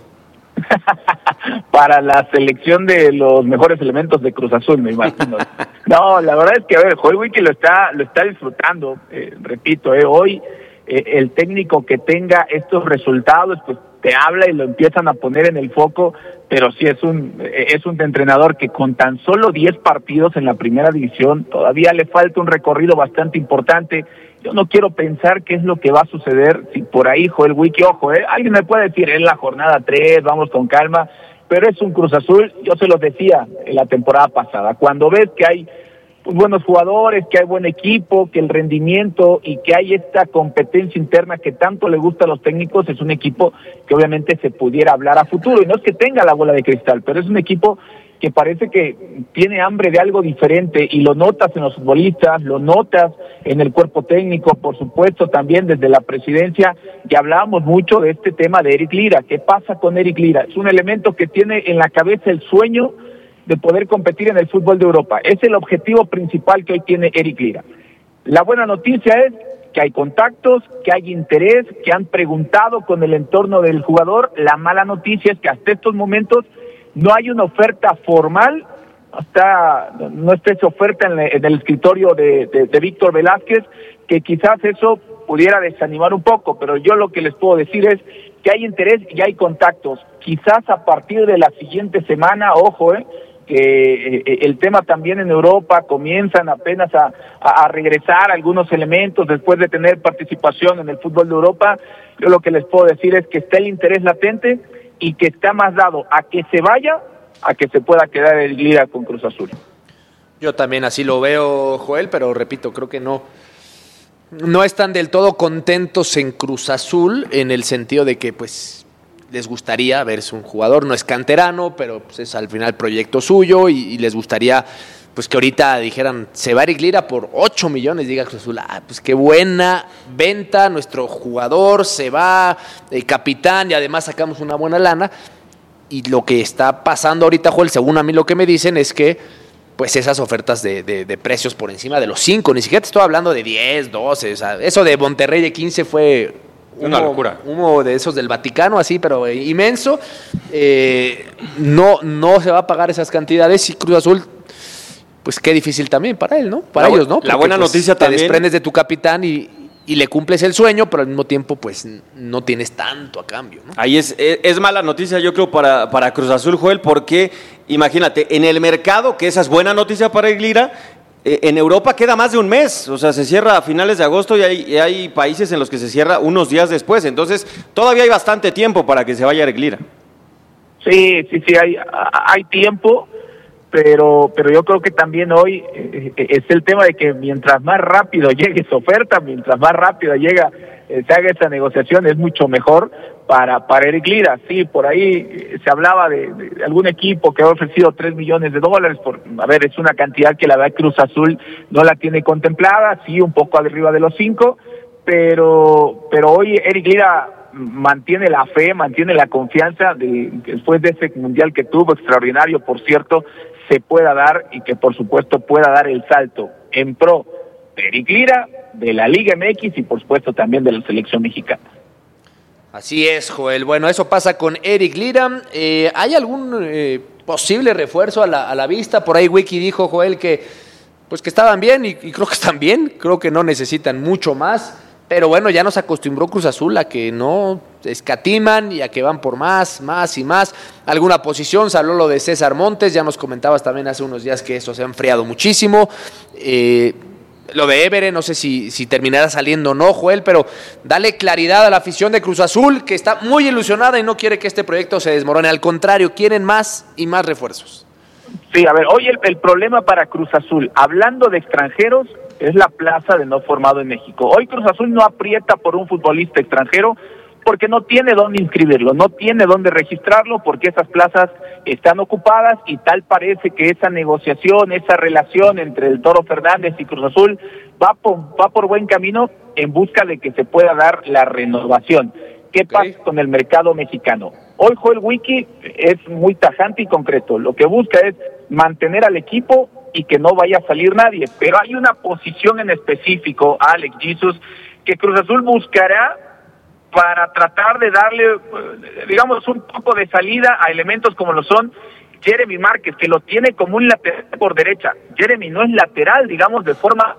Para la selección de los mejores elementos de Cruz Azul, me imagino. No, la verdad es que, a ver, Joel Wiki lo está disfrutando. Repito, hoy... el técnico que tenga estos resultados, pues te habla y lo empiezan a poner en el foco, pero sí es un entrenador que con tan solo 10 partidos en la primera división, todavía le falta un recorrido bastante importante. Yo no quiero pensar qué es lo que va a suceder si por ahí Joel Wiki, ojo, alguien me puede decir, es la jornada 3, vamos con calma, pero es un Cruz Azul, yo se los decía en la temporada pasada, cuando ves que hay buenos jugadores, que hay buen equipo, que el rendimiento y que hay esta competencia interna que tanto le gusta a los técnicos, es un equipo que obviamente se pudiera hablar a futuro, y no es que tenga la bola de cristal, pero es un equipo que parece que tiene hambre de algo diferente, y lo notas en los futbolistas, lo notas en el cuerpo técnico, por supuesto también desde la presidencia. Ya hablábamos mucho de este tema de Eric Lira. ¿Qué pasa con Eric Lira? Es un elemento que tiene en la cabeza el sueño de poder competir en el fútbol de Europa. Es el objetivo principal que hoy tiene Eric Lira. La buena noticia es que hay contactos, que hay interés, que han preguntado con el entorno del jugador. La mala noticia es que hasta estos momentos no hay una oferta formal, no está esa oferta en el escritorio de Víctor Velázquez, que quizás eso pudiera desanimar un poco, pero yo lo que les puedo decir es que hay interés y hay contactos. Quizás a partir de la siguiente semana, ojo, que el tema también en Europa comienzan apenas a regresar algunos elementos después de tener participación en el fútbol de Europa. Yo lo que les puedo decir es que está el interés latente y que está más dado a que se vaya, a que se pueda quedar el Lira con Cruz Azul. Yo también así lo veo, Joel, pero repito, creo que no están del todo contentos en Cruz Azul, en el sentido de que pues les gustaría verse un jugador, no es canterano, pero pues es al final proyecto suyo, y les gustaría pues que ahorita dijeran, se va Eric Lira por 8 millones, diga Cruz Azul, pues qué buena venta, nuestro jugador se va, el capitán, y además sacamos una buena lana. Y lo que está pasando ahorita, Joel, según a mí lo que me dicen es que pues esas ofertas de precios por encima de los 5, ni siquiera te estoy hablando de 10, 12, o sea, eso de Monterrey de 15 fue una locura. Humo de esos del Vaticano, así, pero inmenso. No se va a pagar esas cantidades, y Cruz Azul, pues qué difícil también para él, ¿no? Para ellos, ¿no? Porque, la buena noticia te también. Te desprendes de tu capitán y le cumples el sueño, pero al mismo tiempo, pues, no tienes tanto a cambio, ¿no? Ahí es mala noticia, yo creo, para Cruz Azul, Joel, porque, imagínate, en el mercado, que esa es buena noticia para Eric Lira, en Europa queda más de un mes, o sea, se cierra a finales de agosto, y hay países en los que se cierra unos días después, entonces todavía hay bastante tiempo para que se vaya Eric Lira. Sí, hay tiempo, pero yo creo que también hoy es el tema de que mientras más rápido llegue esa oferta, mientras más rápido se haga esa negociación, es mucho mejor para Eric Lira. Sí, por ahí se hablaba de algún equipo que ha ofrecido $3 millones, es una cantidad que la verdad Cruz Azul no la tiene contemplada, sí, un poco arriba de los 5, pero hoy Eric Lira mantiene la fe, mantiene la confianza de que después de ese mundial que tuvo, extraordinario por cierto, se pueda dar, y que por supuesto pueda dar el salto en pro de Eric Lira, de la Liga MX y por supuesto también de la selección mexicana. Así es, Joel. Bueno, eso pasa con Eric Lira. ¿Hay algún posible refuerzo a la vista? Por ahí Wiki dijo, Joel, que estaban bien, y creo que están bien. Creo que no necesitan mucho más. Pero bueno, ya nos acostumbró Cruz Azul a que no escatiman y a que van por más y más. Alguna posición, se habló lo de César Montes, ya nos comentabas también hace unos días que eso se ha enfriado muchísimo. Lo de Évere, no sé si terminará saliendo o no, Joel, pero dale claridad a la afición de Cruz Azul, que está muy ilusionada y no quiere que este proyecto se desmorone. Al contrario, quieren más y más refuerzos. Sí, a ver, hoy el problema para Cruz Azul, hablando de extranjeros, es la plaza de no formado en México. Hoy Cruz Azul no aprieta por un futbolista extranjero porque no tiene dónde inscribirlo, no tiene dónde registrarlo, porque esas plazas están ocupadas y tal parece que esa negociación, esa relación entre el Toro Fernández y Cruz Azul va por buen camino en busca de que se pueda dar la renovación. ¿Qué pasa con el mercado mexicano? Hoy Joel Wiki es muy tajante y concreto. Lo que busca es mantener al equipo y que no vaya a salir nadie. Pero hay una posición en específico, Alex Jesus, que Cruz Azul buscará para tratar de darle, digamos, un poco de salida a elementos como lo son Jeremy Márquez, que lo tiene como un lateral por derecha. Jeremy no es lateral, digamos, de forma...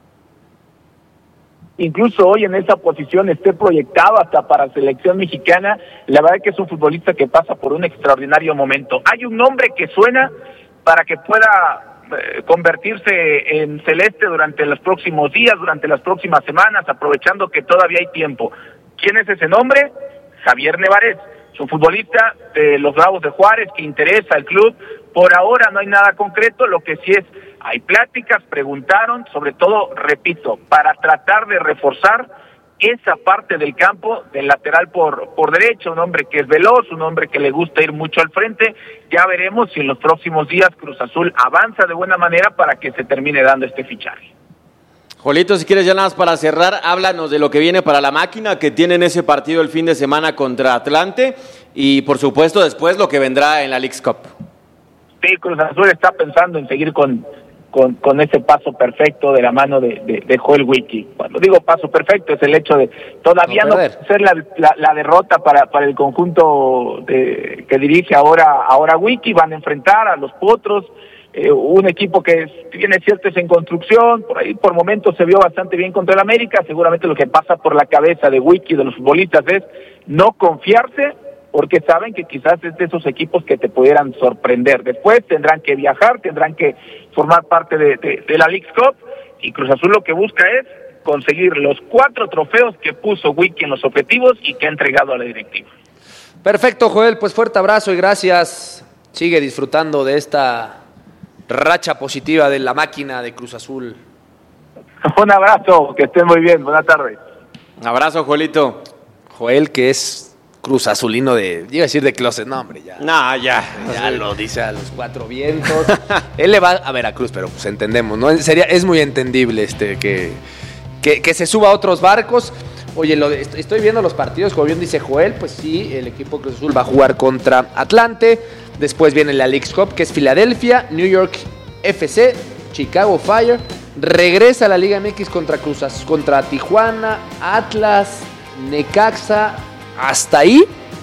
Incluso hoy en esa posición esté proyectado hasta para selección mexicana. La verdad es que es un futbolista que pasa por un extraordinario momento. Hay un nombre que suena para que pueda convertirse en celeste durante los próximos días, durante las próximas semanas, aprovechando que todavía hay tiempo. ¿Quién es ese nombre? Javier Nevarez. Es un futbolista de los Bravos de Juárez que interesa al club. Por ahora no hay nada concreto, lo que sí es, hay pláticas, preguntaron, sobre todo, repito, para tratar de reforzar esa parte del campo del lateral por derecha, un hombre que es veloz, un hombre que le gusta ir mucho al frente. Ya veremos si en los próximos días Cruz Azul avanza de buena manera para que se termine dando este fichaje. Jolito, si quieres ya nada más para cerrar, háblanos de lo que viene para la máquina, que tienen ese partido el fin de semana contra Atlante y por supuesto después lo que vendrá en la Leagues Cup. Sí, Cruz Azul está pensando en seguir con ese paso perfecto de la mano de Joel Wiki. Cuando digo paso perfecto es el hecho de todavía no ser la derrota para el conjunto que dirige ahora Wiki. Van a enfrentar a los Potros, un equipo que tiene ciertos en construcción, por ahí por momentos se vio bastante bien contra el América. Seguramente lo que pasa por la cabeza de Wiki, de los futbolistas, es no confiarse, porque saben que quizás es de esos equipos que te pudieran sorprender. Después tendrán que viajar, tendrán que formar parte de la Leagues Cup, y Cruz Azul lo que busca es conseguir los 4 trofeos que puso Wiki en los objetivos y que ha entregado a la directiva. Perfecto, Joel, pues fuerte abrazo y gracias. Sigue disfrutando de esta racha positiva de la máquina de Cruz Azul. Un abrazo, que estén muy bien, buenas tardes. Un abrazo, Joelito. Joel, que es Cruz Azulino iba a decir de closet, no hombre, ya. No, ya lo dice a los 4 vientos. Él le va a Veracruz, pero pues entendemos, ¿no? Es muy entendible que se suba a otros barcos. Oye, estoy viendo los partidos, como bien dice Joel, pues sí, el equipo Cruz Azul va a jugar contra Atlante. Después viene la Leagues Cup, que es Filadelfia, New York FC, Chicago Fire. Regresa a la Liga MX contra Tijuana, Atlas, Necaxa. Hasta ahí.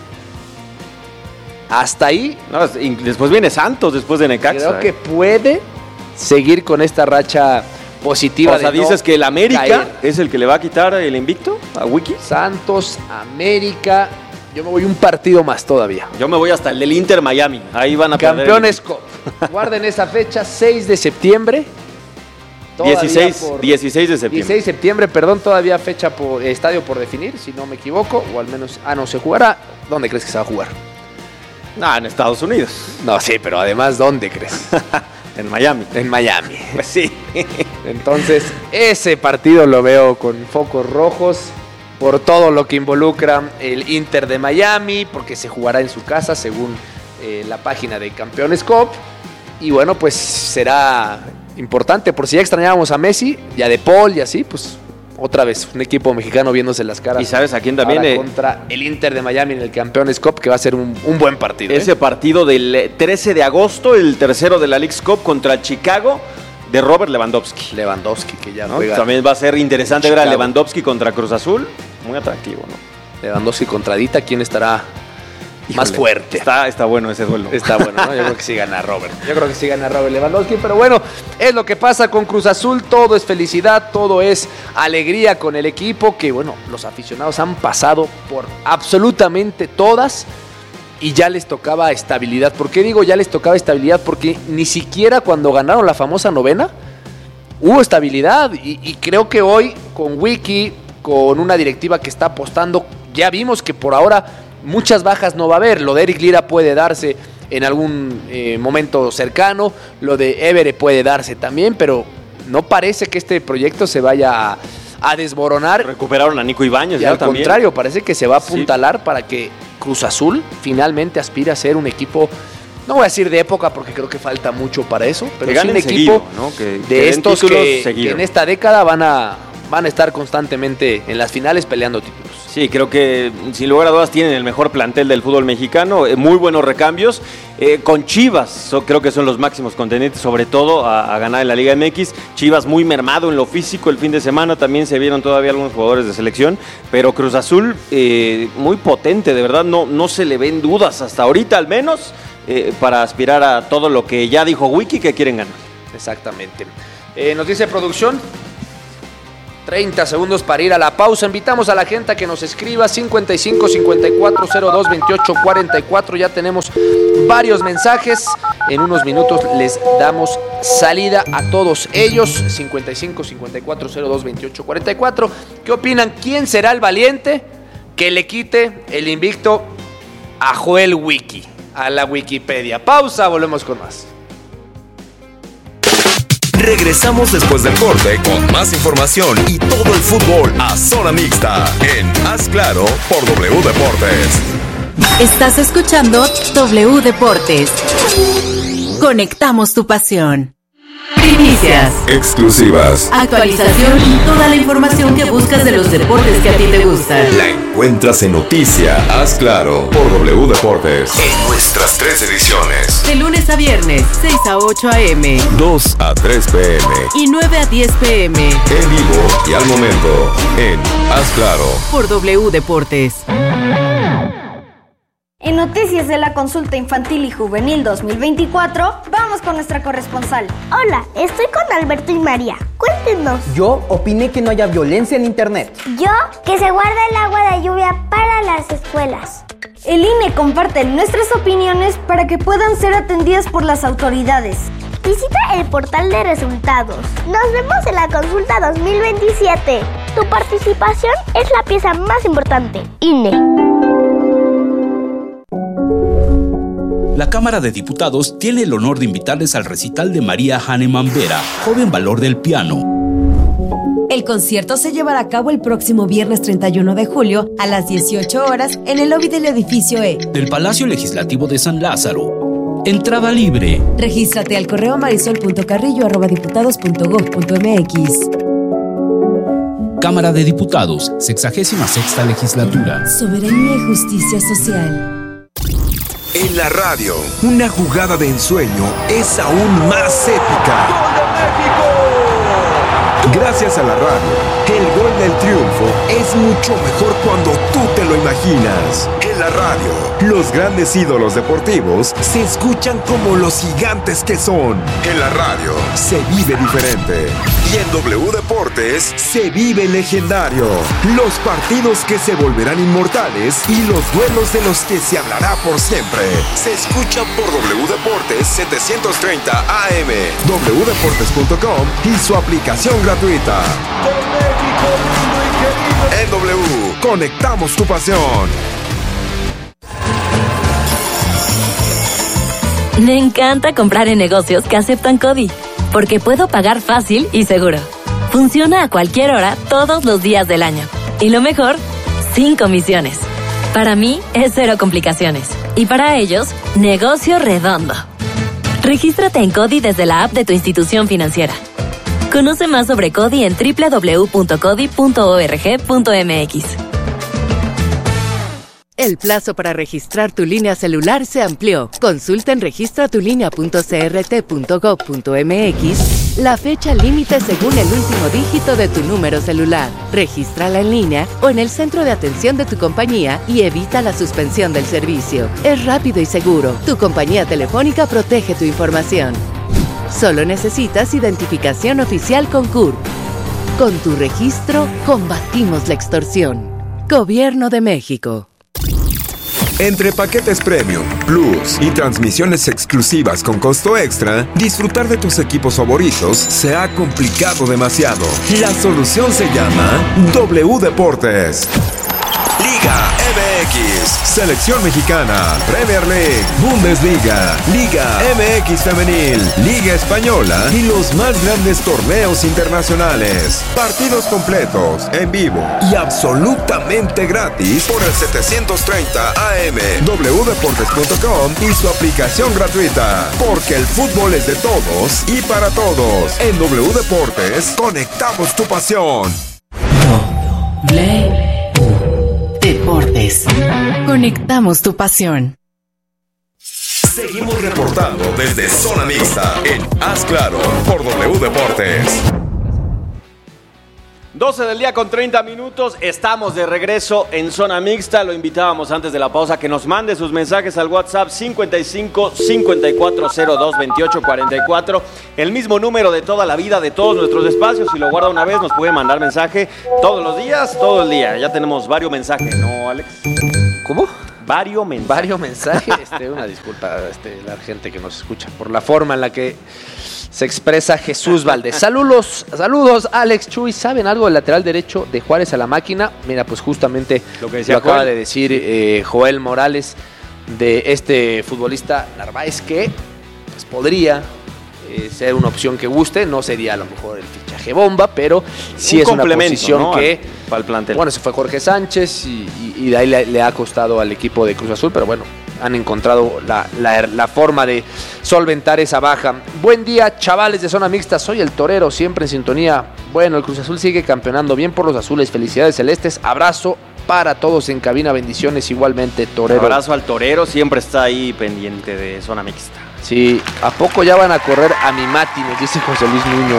No, después viene Santos, después de Necaxa. Creo que puede seguir con esta racha positiva. O sea, dices que el América es el que le va a quitar el invicto a Wiki. Santos, América. Yo me voy un partido más todavía. Yo me voy hasta el del Inter Miami. Ahí van a perder. Campeones Cup. Guarden esa fecha, 6 de septiembre. 16 de septiembre. 16 de septiembre, perdón, todavía fecha por estadio por definir, si no me equivoco, o al menos, no se jugará. ¿Dónde crees que se va a jugar? En Estados Unidos. No, sí, pero además, ¿dónde crees? En Miami. En Miami. Pues sí. Entonces, ese partido lo veo con focos rojos por todo lo que involucra el Inter de Miami, porque se jugará en su casa, según la página de Campeones Cup. Y bueno, pues será importante, por si ya extrañábamos a Messi, ya de Paul y así, pues otra vez un equipo mexicano viéndose las caras. ¿Y sabes a quién también? Contra el Inter de Miami en el Campeones Cup, que va a ser un buen partido. Ese partido del 13 de agosto, el tercero de la Leagues Cup contra Chicago, de Robert Lewandowski. Lewandowski, que ya juega. También va a ser interesante ver a Lewandowski contra Cruz Azul. Muy atractivo, ¿no? Lewandowski contra Dita, ¿quién estará más fuerte? Está bueno ese duelo. Está bueno, ¿no? Yo creo que sí gana Robert. Lewandowski, pero bueno, es lo que pasa con Cruz Azul. Todo es felicidad, todo es alegría con el equipo, que bueno, los aficionados han pasado por absolutamente todas y ya les tocaba estabilidad. ¿Por qué digo ya les tocaba estabilidad? Porque ni siquiera cuando ganaron la famosa novena hubo estabilidad, y creo que hoy con Wiki, con una directiva que está apostando, ya vimos que por ahora muchas bajas no va a haber. Lo de Eric Lira puede darse en algún momento cercano, lo de Évere puede darse también, pero no parece que este proyecto se vaya a desboronar. Recuperaron a Nico Ibáñez. Y al contrario, parece que se va a apuntalar para que Cruz Azul finalmente aspire a ser un equipo, no voy a decir de época porque creo que falta mucho para eso, pero sí un equipo seguido, ¿no? de estos que en esta década van a estar constantemente en las finales peleando títulos. Sí, creo que sin lugar a dudas tienen el mejor plantel del fútbol mexicano, muy buenos recambios. Con Chivas, creo que son los máximos contendientes, sobre todo a ganar en la Liga MX. Chivas muy mermado en lo físico el fin de semana, también se vieron todavía algunos jugadores de selección, pero Cruz Azul muy potente, de verdad, no se le ven dudas hasta ahorita al menos, para aspirar a todo lo que ya dijo Wiki que quieren ganar. Exactamente. Nos dice producción, 30 segundos para ir a la pausa. Invitamos a la gente a que nos escriba 55 54 02 28 44. Ya tenemos varios mensajes. En unos minutos les damos salida a todos ellos. 55 54 02 28 44. ¿Qué opinan? ¿Quién será el valiente que le quite el invicto a Joel Wiki, a la Wikipedia? Pausa, volvemos con más. Regresamos después del corte con más información y todo el fútbol a Zona Mixta en Haz Claro por W Deportes. Estás escuchando W Deportes. Conectamos tu pasión. Primicias, exclusivas, actualización y toda la información que buscas de los deportes que a ti te gustan. La encuentras en Noticia Haz Claro por W Deportes en nuestras 3 ediciones. De lunes a viernes, 6 a 8 a.m. 2 a 3 p.m. y 9 a 10 p.m. En vivo y al momento en Haz Claro por W Deportes. En Noticias de la Consulta Infantil y Juvenil 2024, vamos con nuestra corresponsal. Hola, estoy con Alberto y María. Cuéntenos. Yo opiné que no haya violencia en internet. Yo, que se guarda el agua de lluvia para las escuelas. El INE comparte nuestras opiniones para que puedan ser atendidas por las autoridades. Visita el portal de resultados. Nos vemos en la consulta 2027. Tu participación es la pieza más importante. INE. La Cámara de Diputados tiene el honor de invitarles al recital de María Hahnemann Vera, joven valor del piano. El concierto se llevará a cabo el próximo viernes 31 de julio a las 18 horas en el lobby del edificio E del Palacio Legislativo de San Lázaro. Entrada libre. Regístrate al correo marisol.carrillo@diputados.gov.mx. Cámara de Diputados, 66ª Legislatura. Soberanía y justicia social. En la radio, una jugada de ensueño es aún más épica. ¡Gol de México! Gracias a la radio, el gol del triunfo es mucho mejor cuando tú te lo imaginas. En la radio, los grandes ídolos deportivos se escuchan como los gigantes que son. En la radio, se vive diferente. Y en W Deportes, se vive legendario. Los partidos que se volverán inmortales y los duelos de los que se hablará por siempre. Se escuchan por W Deportes 730 AM, wdeportes.com y su aplicación gratuita. En W, conectamos tu pasión. Me encanta comprar en negocios que aceptan CODI, porque puedo pagar fácil y seguro. Funciona a cualquier hora, todos los días del año. Y lo mejor, sin comisiones. Para mí, es cero complicaciones. Y para ellos, negocio redondo. Regístrate en CODI desde la app de tu institución financiera. Conoce más sobre CODI en www.codi.org.mx. El plazo para registrar tu línea celular se amplió. Consulta en registratulinea.crt.gov.mx la fecha límite según el último dígito de tu número celular. Regístrala en línea o en el centro de atención de tu compañía y evita la suspensión del servicio. Es rápido y seguro. Tu compañía telefónica protege tu información. Solo necesitas identificación oficial con CURP. Con tu registro, combatimos la extorsión. Gobierno de México. Entre paquetes Premium, Plus y transmisiones exclusivas con costo extra, disfrutar de tus equipos favoritos se ha complicado demasiado. La solución se llama W Deportes. Liga MX, Selección Mexicana, Premier League, Bundesliga, Liga MX Femenil, Liga Española y los más grandes torneos internacionales. Partidos completos, en vivo y absolutamente gratis por el 730 AM, wdeportes.com y su aplicación gratuita. Porque el fútbol es de todos y para todos. En W Deportes, conectamos tu pasión. Deportes. Conectamos tu pasión. Seguimos reportando desde Zona Mixta en Haz Claro por W Deportes. 12 del día con 30 minutos, estamos de regreso en Zona Mixta. Lo invitábamos antes de la pausa que nos mande sus mensajes al WhatsApp 55 5402 28 44, el mismo número de toda la vida de todos nuestros espacios. Si lo guarda una vez nos puede mandar mensaje todos los días, todo el día. Ya tenemos varios mensajes, ¿no, Alex? ¿Cómo? Varios mensajes. Una disculpa la gente que nos escucha por la forma en la que se expresa Jesús Valdés. Saludos, Alex, Chuy. ¿Saben algo del lateral derecho de Juárez a la máquina? Mira, pues justamente lo acaba de decir Joel Morales de este futbolista Narváez, que pues, podría ser una opción que guste. No sería a lo mejor el fichaje bomba, pero sí es una posición, ¿no? Que para el plantel. Bueno, se fue Jorge Sánchez y de ahí le ha costado al equipo de Cruz Azul, pero bueno, han encontrado la forma de solventar esa baja. Buen día, chavales de Zona Mixta, soy el Torero, siempre en sintonía. Bueno, el Cruz Azul sigue campeonando, bien por los azules, felicidades celestes, abrazo para todos en cabina, bendiciones igualmente, Torero. Abrazo al Torero, siempre está ahí pendiente de Zona Mixta. Sí, ¿a poco ya van a correr a mi Mati? Nos dice José Luis Nuño.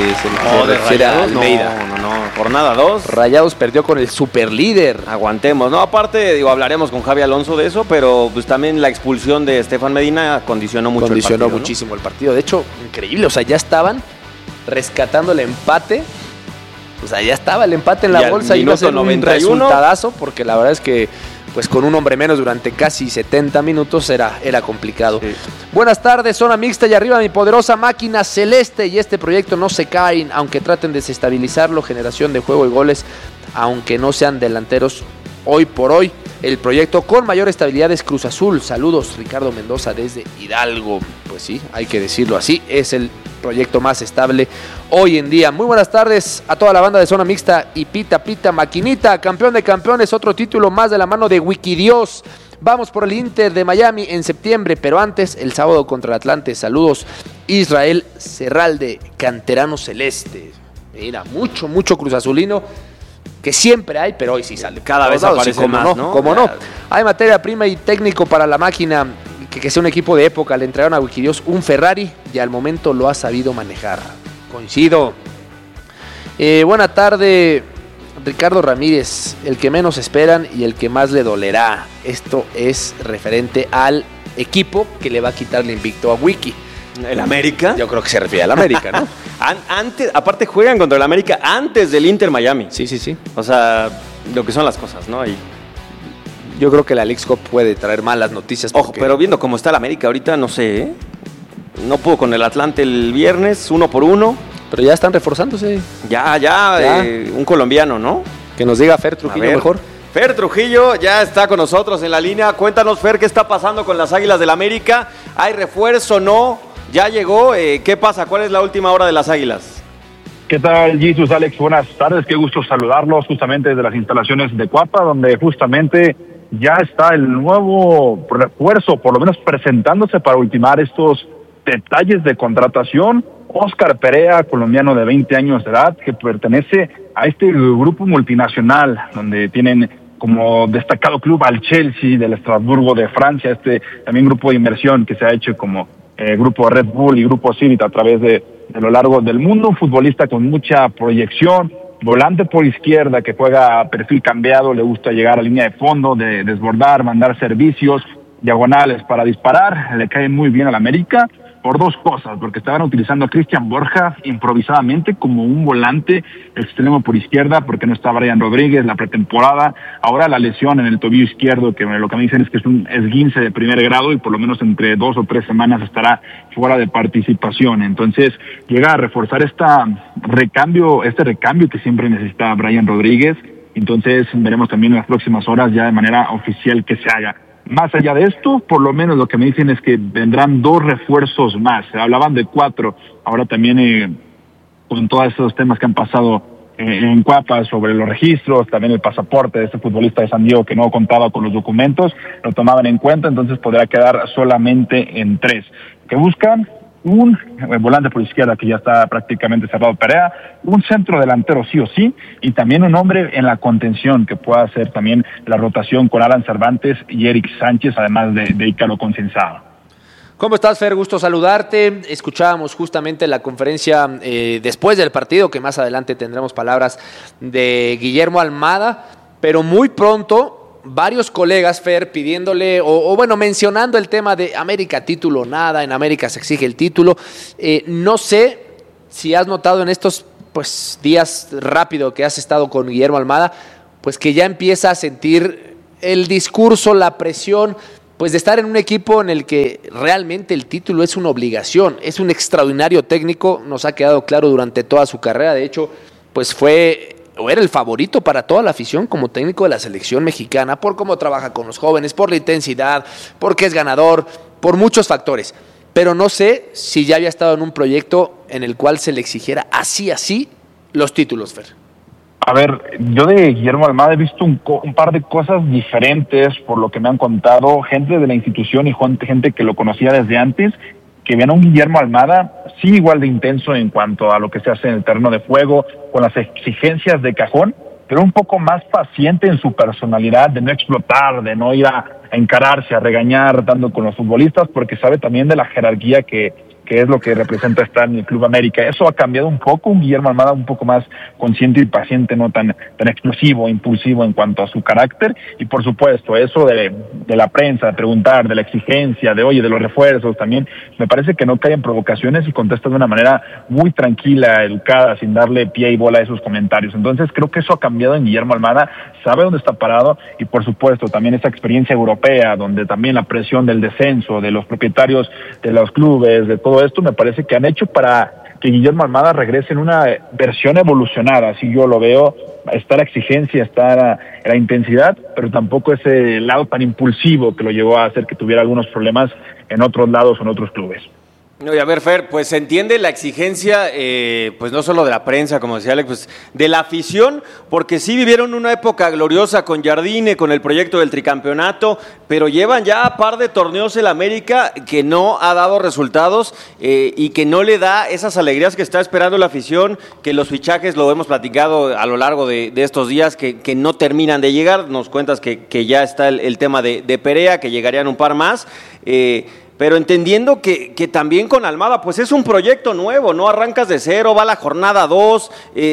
De Rayados, no, jornada 2. Rayados perdió con el superlíder. Aguantemos, ¿no? Aparte, hablaremos con Javi Alonso de eso, pero pues también la expulsión de Estefan Medina condicionó mucho el partido. Condicionó muchísimo el partido. De hecho, increíble, o sea, ya estaban rescatando el empate. O sea, ya estaba el empate en la bolsa y iba a ser un resultadazo, porque la verdad es que pues con un hombre menos durante casi 70 minutos era complicado. Sí. Buenas tardes, Zona Mixta y arriba mi poderosa máquina celeste, y este proyecto no se caen, aunque traten de desestabilizarlo, generación de juego y goles, aunque no sean delanteros hoy por hoy. El proyecto con mayor estabilidad es Cruz Azul. Saludos, Ricardo Mendoza desde Hidalgo. Pues sí, hay que decirlo así, es el proyecto más estable hoy en día. Muy buenas tardes a toda la banda de Zona Mixta y Pita Maquinita, campeón de campeones, otro título más de la mano de Wikidios. Vamos por el Inter de Miami en septiembre, pero antes el sábado contra el Atlante. Saludos, Israel Serralde, canterano celeste. Mira, mucho Cruz Azulino, que siempre hay, pero hoy sí sale. Cada vez aparece más, ¿no? ¿Cómo no? Hay materia prima y técnico para la máquina, que sea un equipo de época. Le entregaron a Wikidios un Ferrari y al momento lo ha sabido manejar. Coincido. Buena tarde, Ricardo Ramírez, el que menos esperan y el que más le dolerá. Esto es referente al equipo que le va a quitar el invicto a Wiki. ¿El América? Yo creo que se refiere al América, ¿no? Antes, aparte juegan contra el América antes del Inter Miami. Sí. O sea, lo que son las cosas, ¿no? Y yo creo que la Leagues Cup puede traer malas noticias. Ojo, pero viendo cómo está el América ahorita, no sé, ¿eh? No pudo con el Atlante el viernes, 1-1. Pero ya están reforzándose. Ya. Un colombiano, ¿no? Que nos diga Fer Trujillo mejor. Fer Trujillo ya está con nosotros en la línea. Cuéntanos, Fer, ¿qué está pasando con las Águilas del América? ¿Hay refuerzo, no? ¿Ya llegó? ¿Qué pasa? ¿Cuál es la última hora de las Águilas? ¿Qué tal, Jesus, Alex? Buenas tardes, qué gusto saludarlos justamente desde las instalaciones de Cuapa, donde justamente ya está el nuevo refuerzo, por lo menos presentándose para ultimar estos detalles de contratación. Óscar Perea, colombiano de 20 años de edad, que pertenece a este grupo multinacional, donde tienen como destacado club al Chelsea del Estrasburgo de Francia, también grupo de inversión que se ha hecho como grupo Red Bull y grupo Civit a través de lo largo del mundo. Un futbolista con mucha proyección, volante por izquierda que juega a perfil cambiado, le gusta llegar a línea de fondo, de desbordar, mandar servicios, diagonales para disparar. Le cae muy bien al América por dos cosas, porque estaban utilizando a Cristian Borja improvisadamente como un volante extremo por izquierda, porque no está Brian Rodríguez la pretemporada. Ahora la lesión en el tobillo izquierdo, que lo que me dicen es que es un esguince de primer grado y por lo menos entre 2 o 3 semanas estará fuera de participación. Entonces llega a reforzar este recambio que siempre necesita Brian Rodríguez. Entonces veremos también en las próximas horas ya de manera oficial que se haga. Más allá de esto, por lo menos lo que me dicen es que vendrán 2 refuerzos más. Se hablaban de 4, ahora también con todos esos temas que han pasado en Cuapa sobre los registros, también el pasaporte de este futbolista de San Diego que no contaba con los documentos, lo tomaban en cuenta, entonces podrá quedar solamente en 3. Que buscan un volante por izquierda que ya está prácticamente cerrado Perea, un centro delantero sí o sí, y también un hombre en la contención que pueda hacer también la rotación con Alan Cervantes y Eric Sánchez, además de Ícaro Concensado. ¿Cómo estás, Fer? Gusto saludarte. Escuchábamos justamente la conferencia después del partido, que más adelante tendremos palabras de Guillermo Almada, pero muy pronto varios colegas, Fer, pidiéndole, mencionando el tema de América título o nada, en América se exige el título. No sé si has notado en estos días rápido que has estado con Guillermo Almada, pues que ya empieza a sentir el discurso, la presión, pues de estar en un equipo en el que realmente el título es una obligación, es un extraordinario técnico, nos ha quedado claro durante toda su carrera, de hecho, pues era el favorito para toda la afición como técnico de la selección mexicana, por cómo trabaja con los jóvenes, por la intensidad, porque es ganador, por muchos factores. Pero no sé si ya había estado en un proyecto en el cual se le exigiera así los títulos, Fer. A ver, yo de Guillermo Almada he visto un par de cosas diferentes por lo que me han contado gente de la institución y gente que lo conocía desde antes, que ven a un Guillermo Almada sí igual de intenso en cuanto a lo que se hace en el terreno de juego, con las exigencias de cajón, pero un poco más paciente en su personalidad, de no explotar, de no ir a encararse, a regañar, dando con los futbolistas, porque sabe también de la jerarquía que es lo que representa estar en el Club América. Eso ha cambiado un poco, un Guillermo Almada un poco más consciente y paciente, no tan explosivo, impulsivo en cuanto a su carácter, y por supuesto, eso de la prensa, de preguntar, de la exigencia, de los refuerzos también, me parece que no cae en provocaciones y contesta de una manera muy tranquila, educada, sin darle pie y bola a esos comentarios. Entonces creo que eso ha cambiado en Guillermo Almada, sabe dónde está parado, y por supuesto también esa experiencia europea, donde también la presión del descenso, de los propietarios de los clubes, de todo esto, me parece que han hecho para que Guillermo Almada regrese en una versión evolucionada, así yo lo veo. Está la exigencia, está la intensidad, pero tampoco ese lado tan impulsivo que lo llevó a hacer que tuviera algunos problemas en otros lados o en otros clubes. Oye, a ver, Fer, pues se entiende la exigencia, pues no solo de la prensa, como decía Alex, pues de la afición, porque sí vivieron una época gloriosa con Jardine, con el proyecto del tricampeonato, pero llevan ya un par de torneos en América que no ha dado resultados y que no le da esas alegrías que está esperando la afición, que los fichajes, lo hemos platicado a lo largo de estos días, que no terminan de llegar. Nos cuentas que ya está el tema de Perea, que llegarían un par más, pero entendiendo que también con Almada, pues es un proyecto nuevo, no arrancas de cero, va la jornada 2,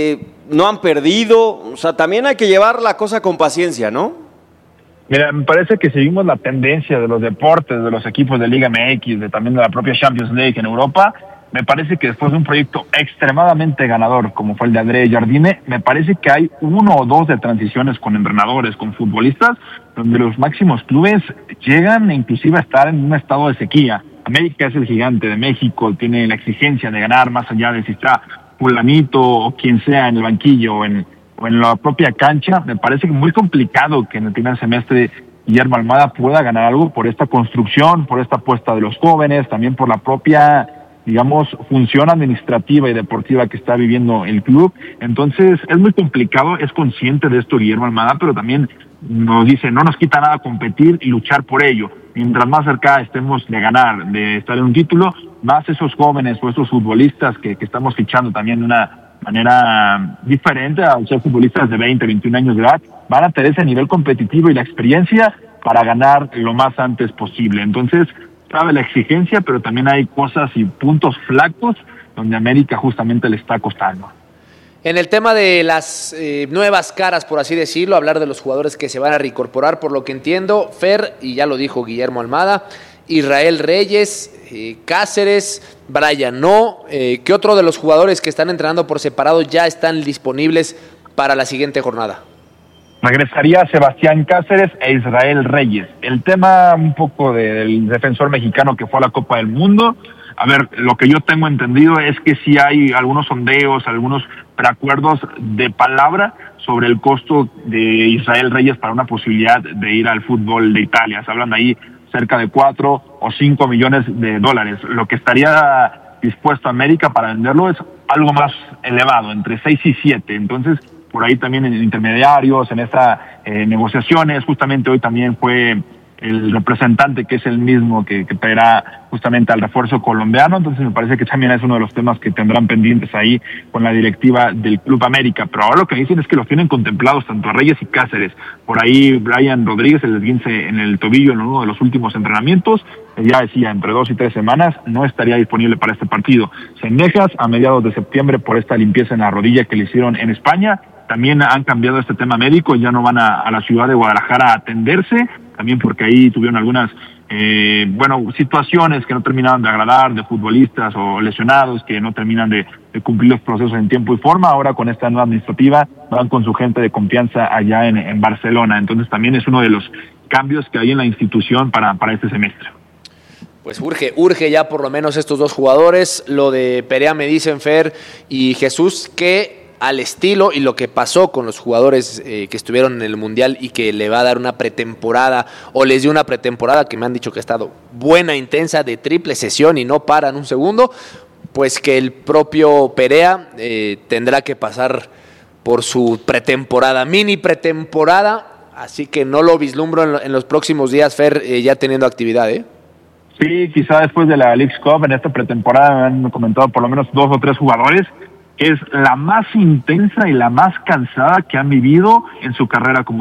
no han perdido, o sea, también hay que llevar la cosa con paciencia, ¿no? Mira, me parece que seguimos la tendencia de los deportes, de los equipos de Liga MX, también de la propia Champions League en Europa. Me parece que después de un proyecto extremadamente ganador, como fue el de André Jardine, me parece que hay 1 o 2 de transiciones con entrenadores, con futbolistas, donde los máximos clubes llegan inclusive a estar en un estado de sequía. América es el gigante de México, tiene la exigencia de ganar más allá de si está fulanito o quien sea en el banquillo o en la propia cancha. Me parece que muy complicado que en el primer semestre Guillermo Almada pueda ganar algo por esta construcción, por esta apuesta de los jóvenes, también por la propia, digamos, función administrativa y deportiva que está viviendo el club. Entonces es muy complicado, es consciente de esto Guillermo Almada, pero también nos dice, no nos quita nada competir y luchar por ello. Mientras más cerca estemos de ganar, de estar en un título, más esos jóvenes o esos futbolistas que estamos fichando también de una manera diferente a ser futbolistas de 20, 21 años de edad, van a tener ese nivel competitivo y la experiencia para ganar lo más antes posible. Entonces, sabe la exigencia, pero también hay cosas y puntos flacos donde América justamente le está costando. En el tema de las nuevas caras, por así decirlo, hablar de los jugadores que se van a reincorporar, por lo que entiendo, Fer, y ya lo dijo Guillermo Almada, Israel Reyes, Cáceres, Brian No, ¿qué otro de los jugadores que están entrenando por separado ya están disponibles para la siguiente jornada? Regresaría Sebastián Cáceres e Israel Reyes. El tema un poco del defensor mexicano que fue a la Copa del Mundo, A ver, lo que yo tengo entendido es que sí hay algunos sondeos, algunos preacuerdos de palabra sobre el costo de Israel Reyes para una posibilidad de ir al fútbol de Italia. Se hablan de ahí cerca de 4 o 5 millones de dólares. Lo que estaría dispuesto América para venderlo es algo más elevado, entre 6 y 7. Entonces, por ahí también en intermediarios, en estas negociaciones, justamente hoy también fue el representante que es el mismo que traerá justamente al refuerzo colombiano. Entonces me parece que también es uno de los temas que tendrán pendientes ahí con la directiva del Club América. Pero ahora lo que dicen es que los tienen contemplados tanto a Reyes y Cáceres. Por ahí Brian Rodríguez, el esguince en el tobillo en uno de los últimos entrenamientos, ya decía, entre 2 y 3 semanas no estaría disponible para este partido. Cendejas a mediados de septiembre por esta limpieza en la rodilla que le hicieron en España. También han cambiado este tema médico, ya no van a la ciudad de Guadalajara a atenderse, también porque ahí tuvieron algunas situaciones que no terminaban de agradar, de futbolistas o lesionados que no terminan de cumplir los procesos en tiempo y forma. Ahora con esta nueva administrativa van con su gente de confianza allá en Barcelona. Entonces también es uno de los cambios que hay en la institución para este semestre. Pues urge ya por lo menos estos dos jugadores. Lo de Perea, me dicen Fer y Jesús, que al estilo y lo que pasó con los jugadores que estuvieron en el Mundial y que le va a dar una pretemporada, o les dio una pretemporada que me han dicho que ha estado buena, intensa, de triple sesión y no paran un segundo, pues que el propio Perea tendrá que pasar por su pretemporada, mini pretemporada, así que no lo vislumbro en los próximos días, Fer, ya teniendo actividad, Sí, quizá después de la Leagues Cup, en esta pretemporada me han comentado por lo menos 2 o 3 jugadores, que es la más intensa y la más cansada que han vivido en su carrera como